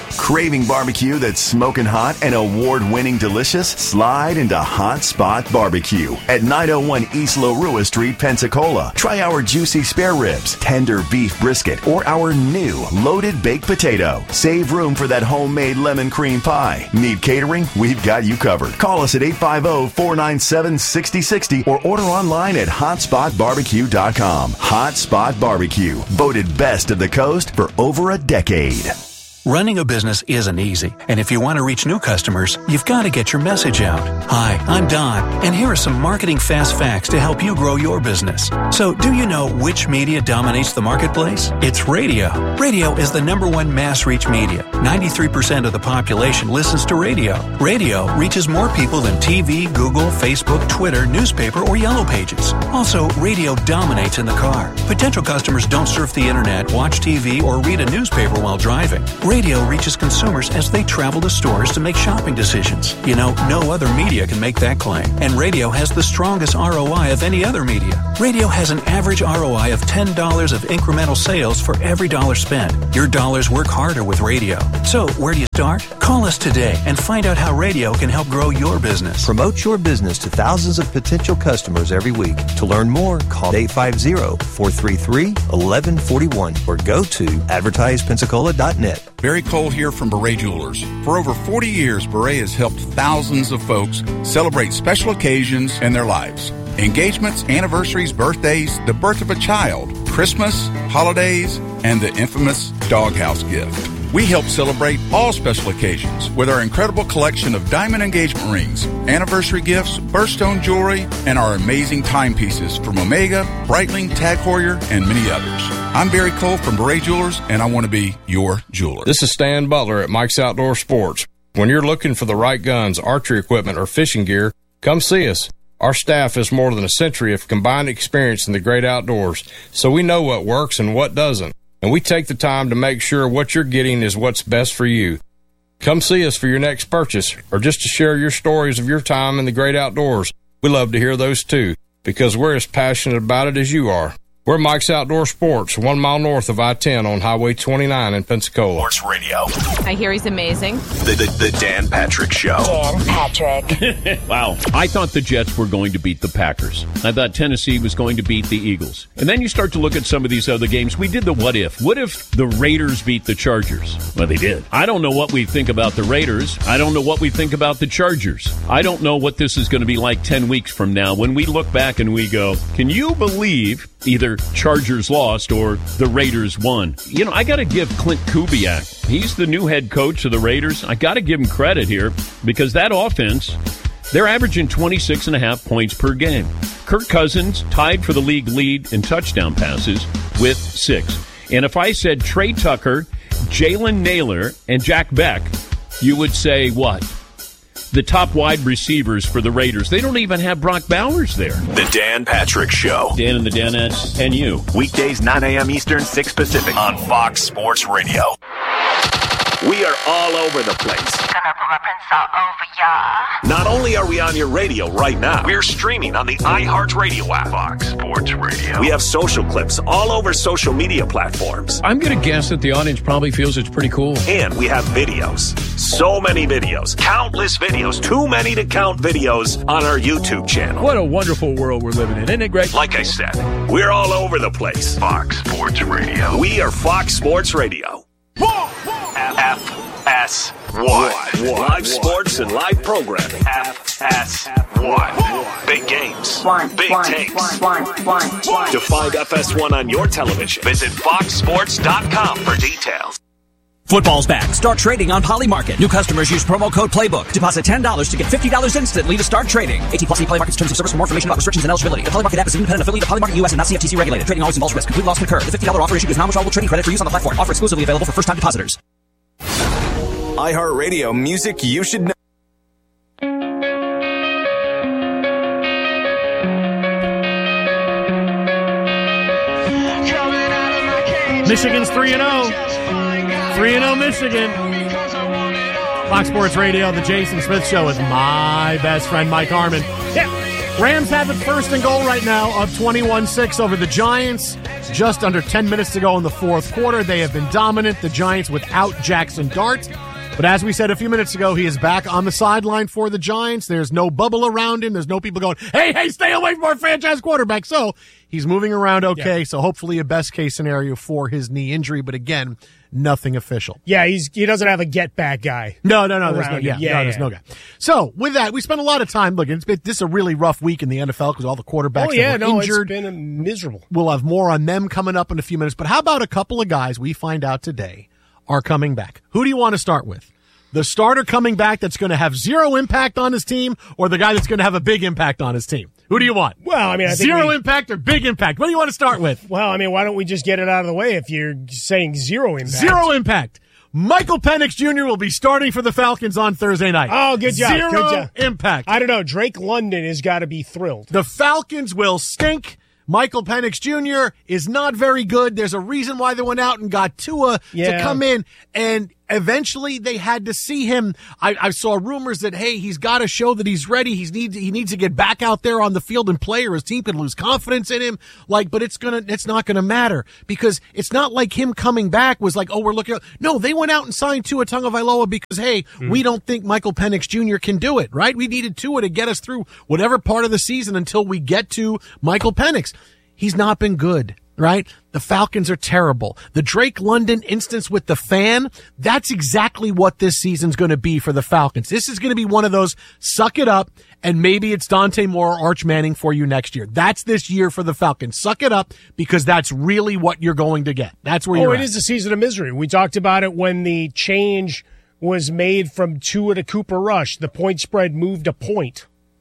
Craving barbecue that's smoking hot and award-winning delicious? Slide into Hot Spot Barbecue at nine oh one East Larua Street, Pensacola. Try our juicy spare ribs, tender beef brisket, or our new loaded baked potato. Save room for that homemade lemon cream pie. Need catering? We've got you covered. Call us at eight five zero, four nine seven, six zero six zero or order online at hot spot barbecue dot com. Hot Spot Barbecue, voted best of the coast for over a decade. Running a business isn't easy, and if you want to reach new customers, you've got to get your message out. Hi, I'm Don, and here are some marketing fast facts to help you grow your business. So, do you know which media dominates the marketplace? It's radio. Radio is the number one mass reach media. ninety-three percent of the population listens to radio. Radio reaches more people than T V, Google, Facebook, Twitter, newspaper, or Yellow Pages. Also, radio dominates in the car. Potential customers don't surf the internet, watch T V, or read a newspaper while driving. Radio reaches consumers as they travel to stores to make shopping decisions. You know, no other media can make that claim. And radio has the strongest R O I of any other media. Radio has an average R O I of ten dollars of incremental sales for every dollar spent. Your dollars work harder with radio. So, where do you start? Call us today and find out how radio can help grow your business. Promote your business to thousands of potential customers every week. To learn more, call eight five zero, four three three, one one four one or go to advertise pensacola dot net. Barry Cole here from Beret Jewelers. For over forty years, Beret has helped thousands of folks celebrate special occasions in their lives. Engagements, anniversaries, birthdays, the birth of a child, Christmas, holidays, and the infamous doghouse gift. We help celebrate all special occasions with our incredible collection of diamond engagement rings, anniversary gifts, birthstone jewelry, and our amazing timepieces from Omega, Breitling, Tag Heuer, and many others. I'm Barry Cole from Beret Jewelers, and I want to be your jeweler. This is Stan Butler at Mike's Outdoor Sports. When you're looking for the right guns, archery equipment, or fishing gear, come see us. Our staff has more than a century of combined experience in the great outdoors, so we know what works and what doesn't. And we take the time to make sure what you're getting is what's best for you. Come see us for your next purchase or just to share your stories of your time in the great outdoors. We love to hear those too, because we're as passionate about it as you are. We're Mike's Outdoor Sports, one mile north of I ten on Highway twenty-nine in Pensacola. Sports Radio. I hear he's amazing. The, the, the Dan Patrick Show. Dan Patrick. Wow. I thought the Jets were going to beat the Packers. I thought Tennessee was going to beat the Eagles. And then you start to look at some of these other games. We did the what if. What if the Raiders beat the Chargers? Well, they did. I don't know what we think about the Raiders. I don't know what we think about the Chargers. I don't know what this is going to be like ten weeks from now when we look back and we go, can you believe either Chargers lost or the Raiders won? You know, I got to give Clint Kubiak, he's the new head coach of the Raiders. I got to give him credit here because that offense, they're averaging twenty-six and a half points per game. Kirk Cousins tied for the league lead in touchdown passes with six. And if I said Trey Tucker, Jalen Naylor, and Jack Beck, you would say what? The top wide receivers for the Raiders. They don't even have Brock Bowers there. The Dan Patrick Show. Dan and the Danettes and you. Weekdays, nine a.m. Eastern, six Pacific on Fox Sports Radio. We are all over the place. Not only are we on your radio right now, we're streaming on the iHeartRadio app. Fox Sports Radio. We have social clips all over social media platforms. I'm going to guess that the audience probably feels it's pretty cool. And we have videos. So many videos. Countless videos. Too many to count videos on our YouTube channel. What a wonderful world we're living in. Isn't it great? Like I said, we're all over the place. Fox Sports Radio. We are Fox Sports Radio. F S one. Live sports and live programming. F S one. Big games. Big takes. To find F S one on your television, visit fox sports dot com for details. Football's back. Start trading on Polymarket. New customers use promo code PLAYBOOK. Deposit ten dollars to get fifty dollars instantly to start trading. eighteen plus Polymarket's terms of service for more information about restrictions and eligibility. The Polymarket app is an independent affiliate of Polymarket U S and not C F T C regulated. Trading always involves risk. Complete loss can occur. The fifty dollars offer issued is non-withdrawable trading credit for use on the platform. Offer exclusively available for first-time depositors. iHeartRadio music you should know. Michigan's three and oh. three and oh Michigan. Fox Sports Radio, the Jason Smith Show with my best friend Mike Harmon. Yeah. Rams have it first and goal right now, up twenty-one six over the Giants. Just under ten minutes to go in the fourth quarter. They have been dominant, the Giants, without Jackson Dart. But as we said a few minutes ago, he is back on the sideline for the Giants. There's no bubble around him. There's no people going, hey, hey, stay away from our franchise quarterback. So he's moving around okay. Yeah. So hopefully a best-case scenario for his knee injury. But again, nothing official. Yeah, he's he doesn't have a get-back guy. No, no, no. There's no, yeah, yeah, no, yeah. there's no guy. So with that, we spent a lot of time looking. It's been, this is a really rough week in the N F L because all the quarterbacks oh, yeah, that were no, injured. It's been miserable. We'll have more on them coming up in a few minutes. But how about a couple of guys we find out today are coming back? Who do you want to start with? The starter coming back that's going to have zero impact on his team, or the guy that's going to have a big impact on his team? Who do you want? Well, I mean, I think zero we, impact or big impact? What do you want to start with? Well, I mean, why don't we just get it out of the way if you're saying zero impact? Zero impact. Michael Penix Junior will be starting for the Falcons on Thursday night. Oh, good job. Zero good job. impact. I don't know. Drake London has got to be thrilled. The Falcons will stink. Michael Penix Junior is not very good. There's a reason why they went out and got Tua yeah. to come in, and eventually they had to see him. I, I saw rumors that, hey, he's got to show that he's ready. He's need, he needs to get back out there on the field and play, or his team could lose confidence in him. Like, but it's gonna, it's not gonna matter because it's not like him coming back was like, oh, we're looking at. No, they went out and signed Tua Tagovailoa because, hey, mm. we don't think Michael Penix Junior can do it, right? We needed Tua to get us through whatever part of the season until we get to Michael Penix. He's not been good, right? The Falcons are terrible. The Drake London instance with the fan, that's exactly what this season's going to be for the Falcons. This is going to be one of those suck it up, and maybe it's Dante Moore or Arch Manning for you next year. That's this year for the Falcons. Suck it up because that's really what you're going to get. That's where you're Oh, at. it is a season of misery. We talked about it when the change was made from Tua to Cooper Rush. The point spread moved a point.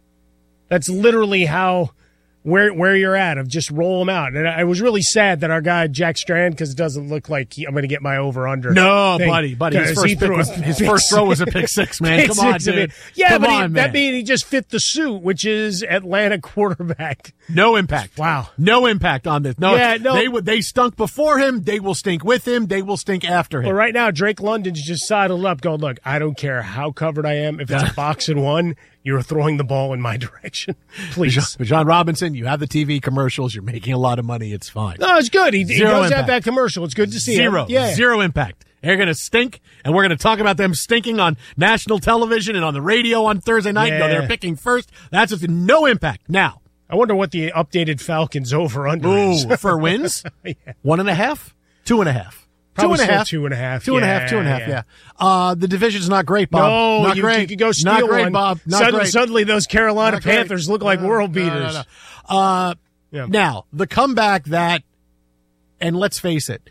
That's literally how... Where where you're at of just roll them out. And I was really sad that our guy, Jack Strand, because it doesn't look like he, I'm going to get my over-under. No, thing. buddy, buddy. His first, pick was, his first throw was a pick six, man. Pick Come on, six, dude. I mean, yeah, Come but on, he, man. that means he just fit the suit, which is Atlanta quarterback. No impact. Wow. No impact on this. No, yeah, no. They, they stunk before him. They will stink with him. They will stink after him. But right now, Drake London's just sidled up going, look, I don't care how covered I am. If it's a box and one, you're throwing the ball in my direction. Please. But John Robinson, you have the T V commercials. You're making a lot of money. It's fine. No, it's good. He, he Zero does impact. have that commercial. It's good to see Zero. him. Yeah. Zero impact. They're going to stink, and we're going to talk about them stinking on national television and on the radio on Thursday night. Yeah. No, they're picking first. That's just no impact. Now, I wonder what the updated Falcons over-under ooh, is. for wins? yeah. One and a half? Two and a half. Probably two and a half. Two and a half. Two and a half. Two and a half. Yeah. yeah. Uh, the division's not great, Bob. No, not you, great. you could go steal not great, one. Bob. Not suddenly, great. suddenly, those Carolina Not great. Panthers look like no, world no, beaters. No, no. Uh, yeah. Now, the comeback that, and let's face it,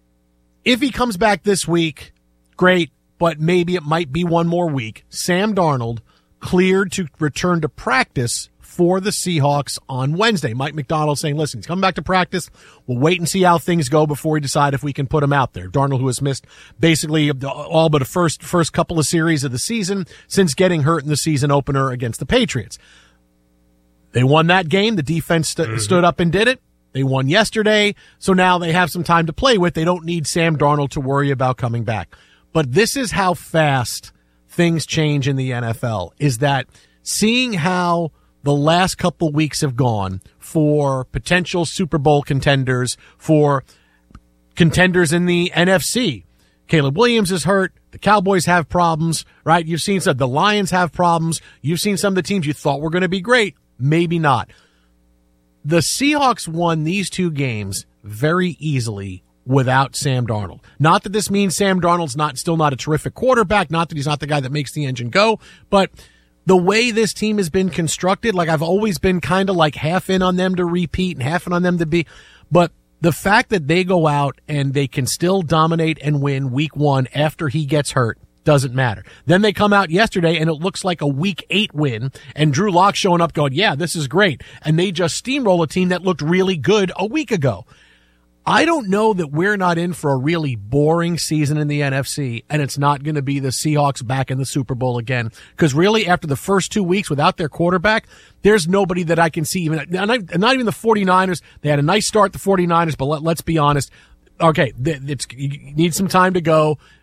if he comes back this week, great, but maybe it might be one more week. Sam Darnold cleared to return to practice for the Seahawks on Wednesday. Mike McDonald saying, listen, he's coming back to practice. We'll wait and see how things go before we decide if we can put him out there. Darnold, who has missed basically all but a first, first couple of series of the season since getting hurt in the season opener against the Patriots. They won that game. The defense st- mm-hmm. stood up and did it. They won yesterday. So now they have some time to play with. They don't need Sam Darnold to worry about coming back. But this is how fast things change in the N F L, is that seeing how the last couple weeks have gone for potential Super Bowl contenders, for contenders in the N F C. Caleb Williams is hurt. The Cowboys have problems, right? You've seen some, the Lions have problems. You've seen some of the teams you thought were going to be great. Maybe not. The Seahawks won these two games very easily without Sam Darnold. Not that this means Sam Darnold's not still not a terrific quarterback, not that he's not the guy that makes the engine go, but the way this team has been constructed, like I've always been kind of like half in on them to repeat and half in on them to be, but the fact that they go out and they can still dominate and win week one after he gets hurt doesn't matter. Then they come out yesterday and it looks like a week eight win and Drew Lock showing up going, yeah, this is great. And they just steamroll a team that looked really good a week ago. I don't know that we're not in for a really boring season in the N F C, and it's not going to be the Seahawks back in the Super Bowl again. Because really, after the first two weeks without their quarterback, there's nobody that I can see. Even not, not even the 49ers. They had a nice start, the 49ers, but let, let's be honest. Okay, it's, you need some time to go.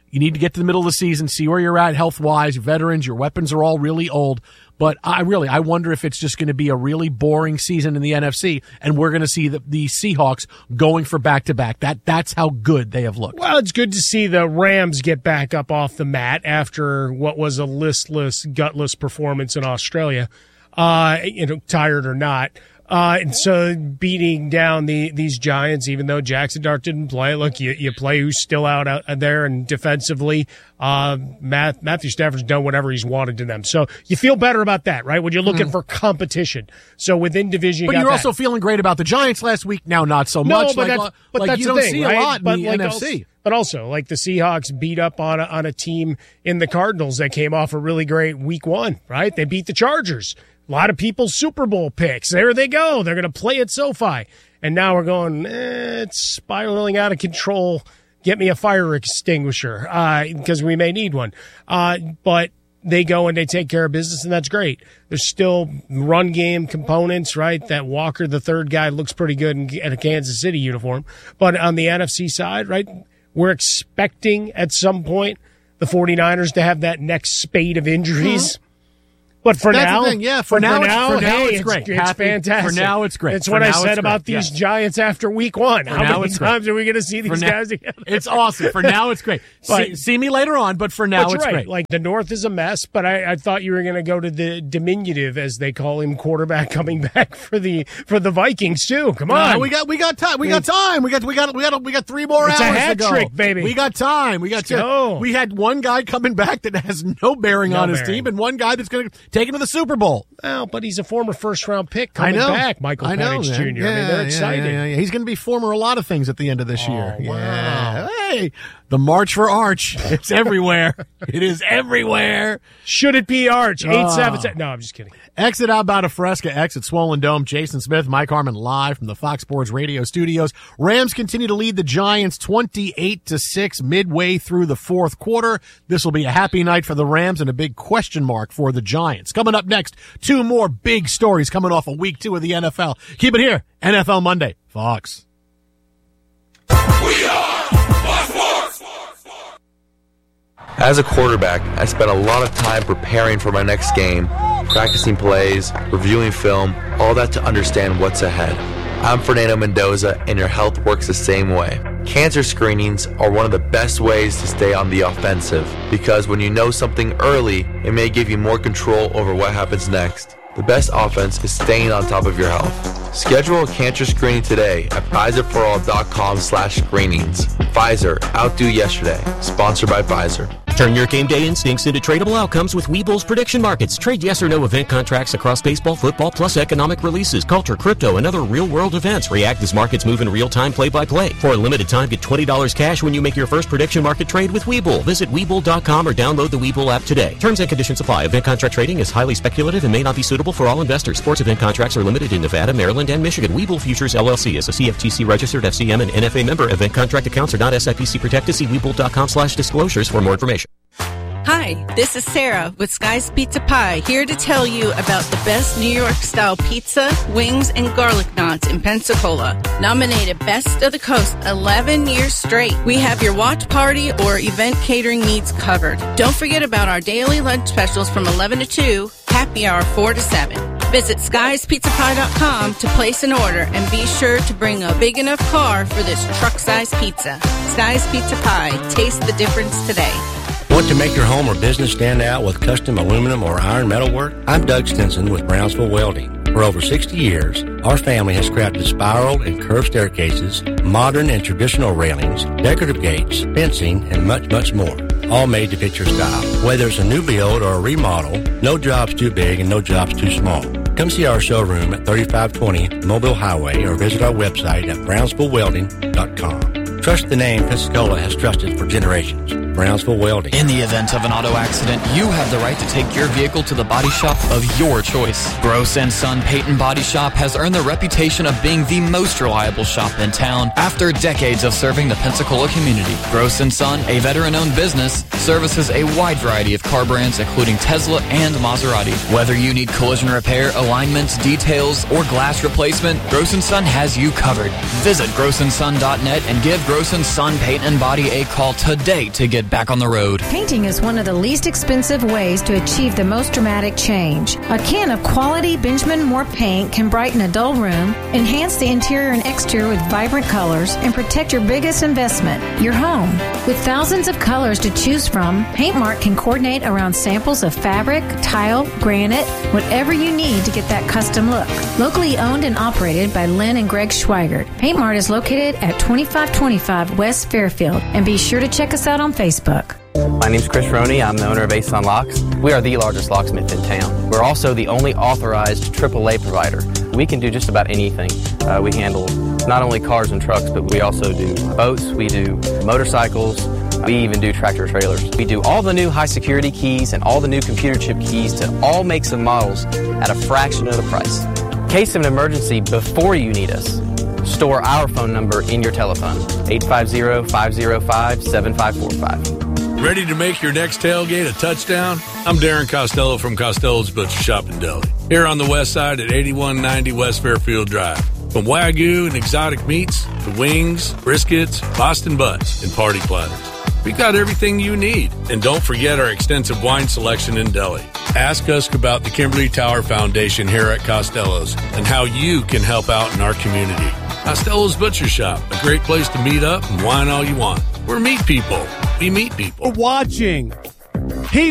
You need to get to the middle of the season, see where you're at health-wise, your veterans, your weapons are all really old. But I really, I wonder if it's just going to be a really boring season in the N F C, and we're going to see the, the Seahawks going for back-to-back. That That's how good they have looked. Well, it's good to see the Rams get back up off the mat after what was a listless, gutless performance in Australia, uh, you know, tired or not. Uh, and so beating down the, these Giants, even though Jackson Dart didn't play, look, you, you play who's still out, out there, and defensively, uh, Matt, Matthew Stafford's done whatever he's wanted to them. So you feel better about that, right? When you're looking mm-hmm. for competition. So within division, you but got you're that. also feeling great about the Giants last week. Now, not so no, much. but like, that's, but like that's you the don't thing, see right? a lot but in the like N F C. Also, but also, like the Seahawks beat up on a, on a team in the Cardinals that came off a really great week one, right? They beat the Chargers. A lot of people's Super Bowl picks. There they go. They're going to play at SoFi. And now we're going, eh, it's spiraling out of control. Get me a fire extinguisher because uh, we may need one. Uh, but they go and they take care of business, and that's great. There's still run game components, right? That Walker, the third guy, looks pretty good in, in a Kansas City uniform. But on the N F C side, right, we're expecting at some point the 49ers to have that next spate of injuries. Mm-hmm. But for That's now, the thing. Yeah, for, for now, now, it's, for now hey, it's great. It's, it's Happy, fantastic. For now, it's great. It's for what I said it's about great. these yes. Giants after week one. For How many times great. are we going to see these now, guys together? It's awesome. For now, it's great. But, see, see me later on, but for now, but it's right. great. Like the North is a mess, but I, I thought you were going to go to the diminutive, as they call him, quarterback coming back for the for the Vikings too. Come on, no, we got we got time. We got time. We got we got we got we got three more it's hours a hat to go. trick, baby. We got time. We got time. We had one guy coming back that has no bearing no on his bearing. team, and one guy that's going to take him to the Super Bowl. Well, but he's a former first round pick coming I know. back, Michael I know, Penix man. Junior Yeah, I mean, they're yeah, excited. Yeah, yeah, yeah. He's going to be former a lot of things at the end of this oh, year. Wow. Yeah. Hey, the March for Arch. It's everywhere. It is everywhere. Should it be Arch? Oh. Eight seven seven. No, I'm just kidding. Exit out about a Fresca, exit Swollen Dome. Jason Smith, Mike Harmon live from the Fox Sports Radio studios. Rams continue to lead the Giants twenty-eight to six midway through the fourth quarter. This will be a happy night for the Rams and a big question mark for the Giants. Coming up next, two more big stories coming off of week two of the N F L. Keep it here. N F L Monday. Fox. We are Fox Sports. As a quarterback, I spent a lot of time preparing for my next game, practicing plays, reviewing film, all that to understand what's ahead. I'm Fernando Mendoza, and your health works the same way. Cancer screenings are one of the best ways to stay on the offensive, because when you know something early, it may give you more control over what happens next. The best offense is staying on top of your health. Schedule a cancer screening today at Pfizer for all dot com slash screenings. Pfizer, outdo yesterday. Sponsored by Pfizer. Turn your game day instincts into tradable outcomes with Webull's prediction markets. Trade yes or no event contracts across baseball, football, plus economic releases, culture, crypto, and other real-world events. React as markets move in real time, play-by-play. For a limited time, get twenty dollars cash when you make your first prediction market trade with Webull. Visit Webull dot com or download the Webull app today. Terms and conditions apply. Event contract trading is highly speculative and may not be suitable for all investors. Sports event contracts are limited in Nevada, Maryland, and Michigan. Webull Futures, L L C is a C F T C-registered F C M and N F A member. Event contract accounts are not S I P C protected. See Webull dot com slash disclosures for more information. Hi, this is Sarah with Sky's Pizza Pie, here to tell you about the best New York-style pizza, wings, and garlic knots in Pensacola. Nominated Best of the Coast eleven years straight. We have your watch party or event catering needs covered. Don't forget about our daily lunch specials from eleven to two, happy hour four to seven. Visit skies pizza pie dot com to place an order and be sure to bring a big enough car for this truck-sized pizza. Sky's Pizza Pie. Taste the difference today. Want to make your home or business stand out with custom aluminum or iron metal work? I'm Doug Stinson with Brownsville Welding. For over sixty years, our family has crafted spiral and curved staircases, modern and traditional railings, decorative gates, fencing, and much, much more. All made to fit your style. Whether it's a new build or a remodel, no job's too big and no job's too small. Come see our showroom at thirty-five twenty Mobile Highway or visit our website at brownsville welding dot com. Trust the name Pensacola has trusted for generations. Brownsville Welding. In the event of an auto accident, you have the right to take your vehicle to the body shop of your choice. Gross and Son Payton Body Shop has earned the reputation of being the most reliable shop in town after decades of serving the Pensacola community. Gross and Son, a veteran-owned business, services a wide variety of car brands including Tesla and Maserati. Whether you need collision repair, alignments, details, or glass replacement, Gross and Son has you covered. Visit gross and son dot net and give Gross and Son Paint and Body a call today to get get back on the road. Painting is one of the least expensive ways to achieve the most dramatic change. A can of quality Benjamin Moore paint can brighten a dull room, enhance the interior and exterior with vibrant colors, and protect your biggest investment, your home. With thousands of colors to choose from, Paintmark can coordinate around samples of fabric, tile, granite, whatever you need to get that custom look. Locally owned and operated by Lynn and Greg Schweigert, Paintmart is located at twenty-five twenty-five West Fairfield, and be sure to check us out on Facebook. My name's Chris Roney. I'm the owner of Ace on Locks. We are the largest locksmith in town. We're also the only authorized triple A provider. We can do just about anything. Uh, we handle not only cars and trucks, but we also do boats, we do motorcycles, we even do tractor trailers. We do all the new high security keys and all the new computer chip keys to all makes and models at a fraction of the price. In case of an emergency before you need us, store our phone number in your telephone, eight five zero, five zero five, seven five four five. Ready to make your next tailgate a touchdown? I'm Darren Costello from Costello's Butcher Shop in Delhi, here on the west side at eighty-one ninety West Fairfield Drive. From Wagyu and exotic meats to wings, briskets, Boston butts, and party platters, we got everything you need. And don't forget our extensive wine selection in Delhi. Ask us about the Kimberly Tower Foundation here at Costello's and how you can help out in our community. Costello's Butcher Shop, a great place to meet up and wine all you want. We're meat people. We meet people. We're watching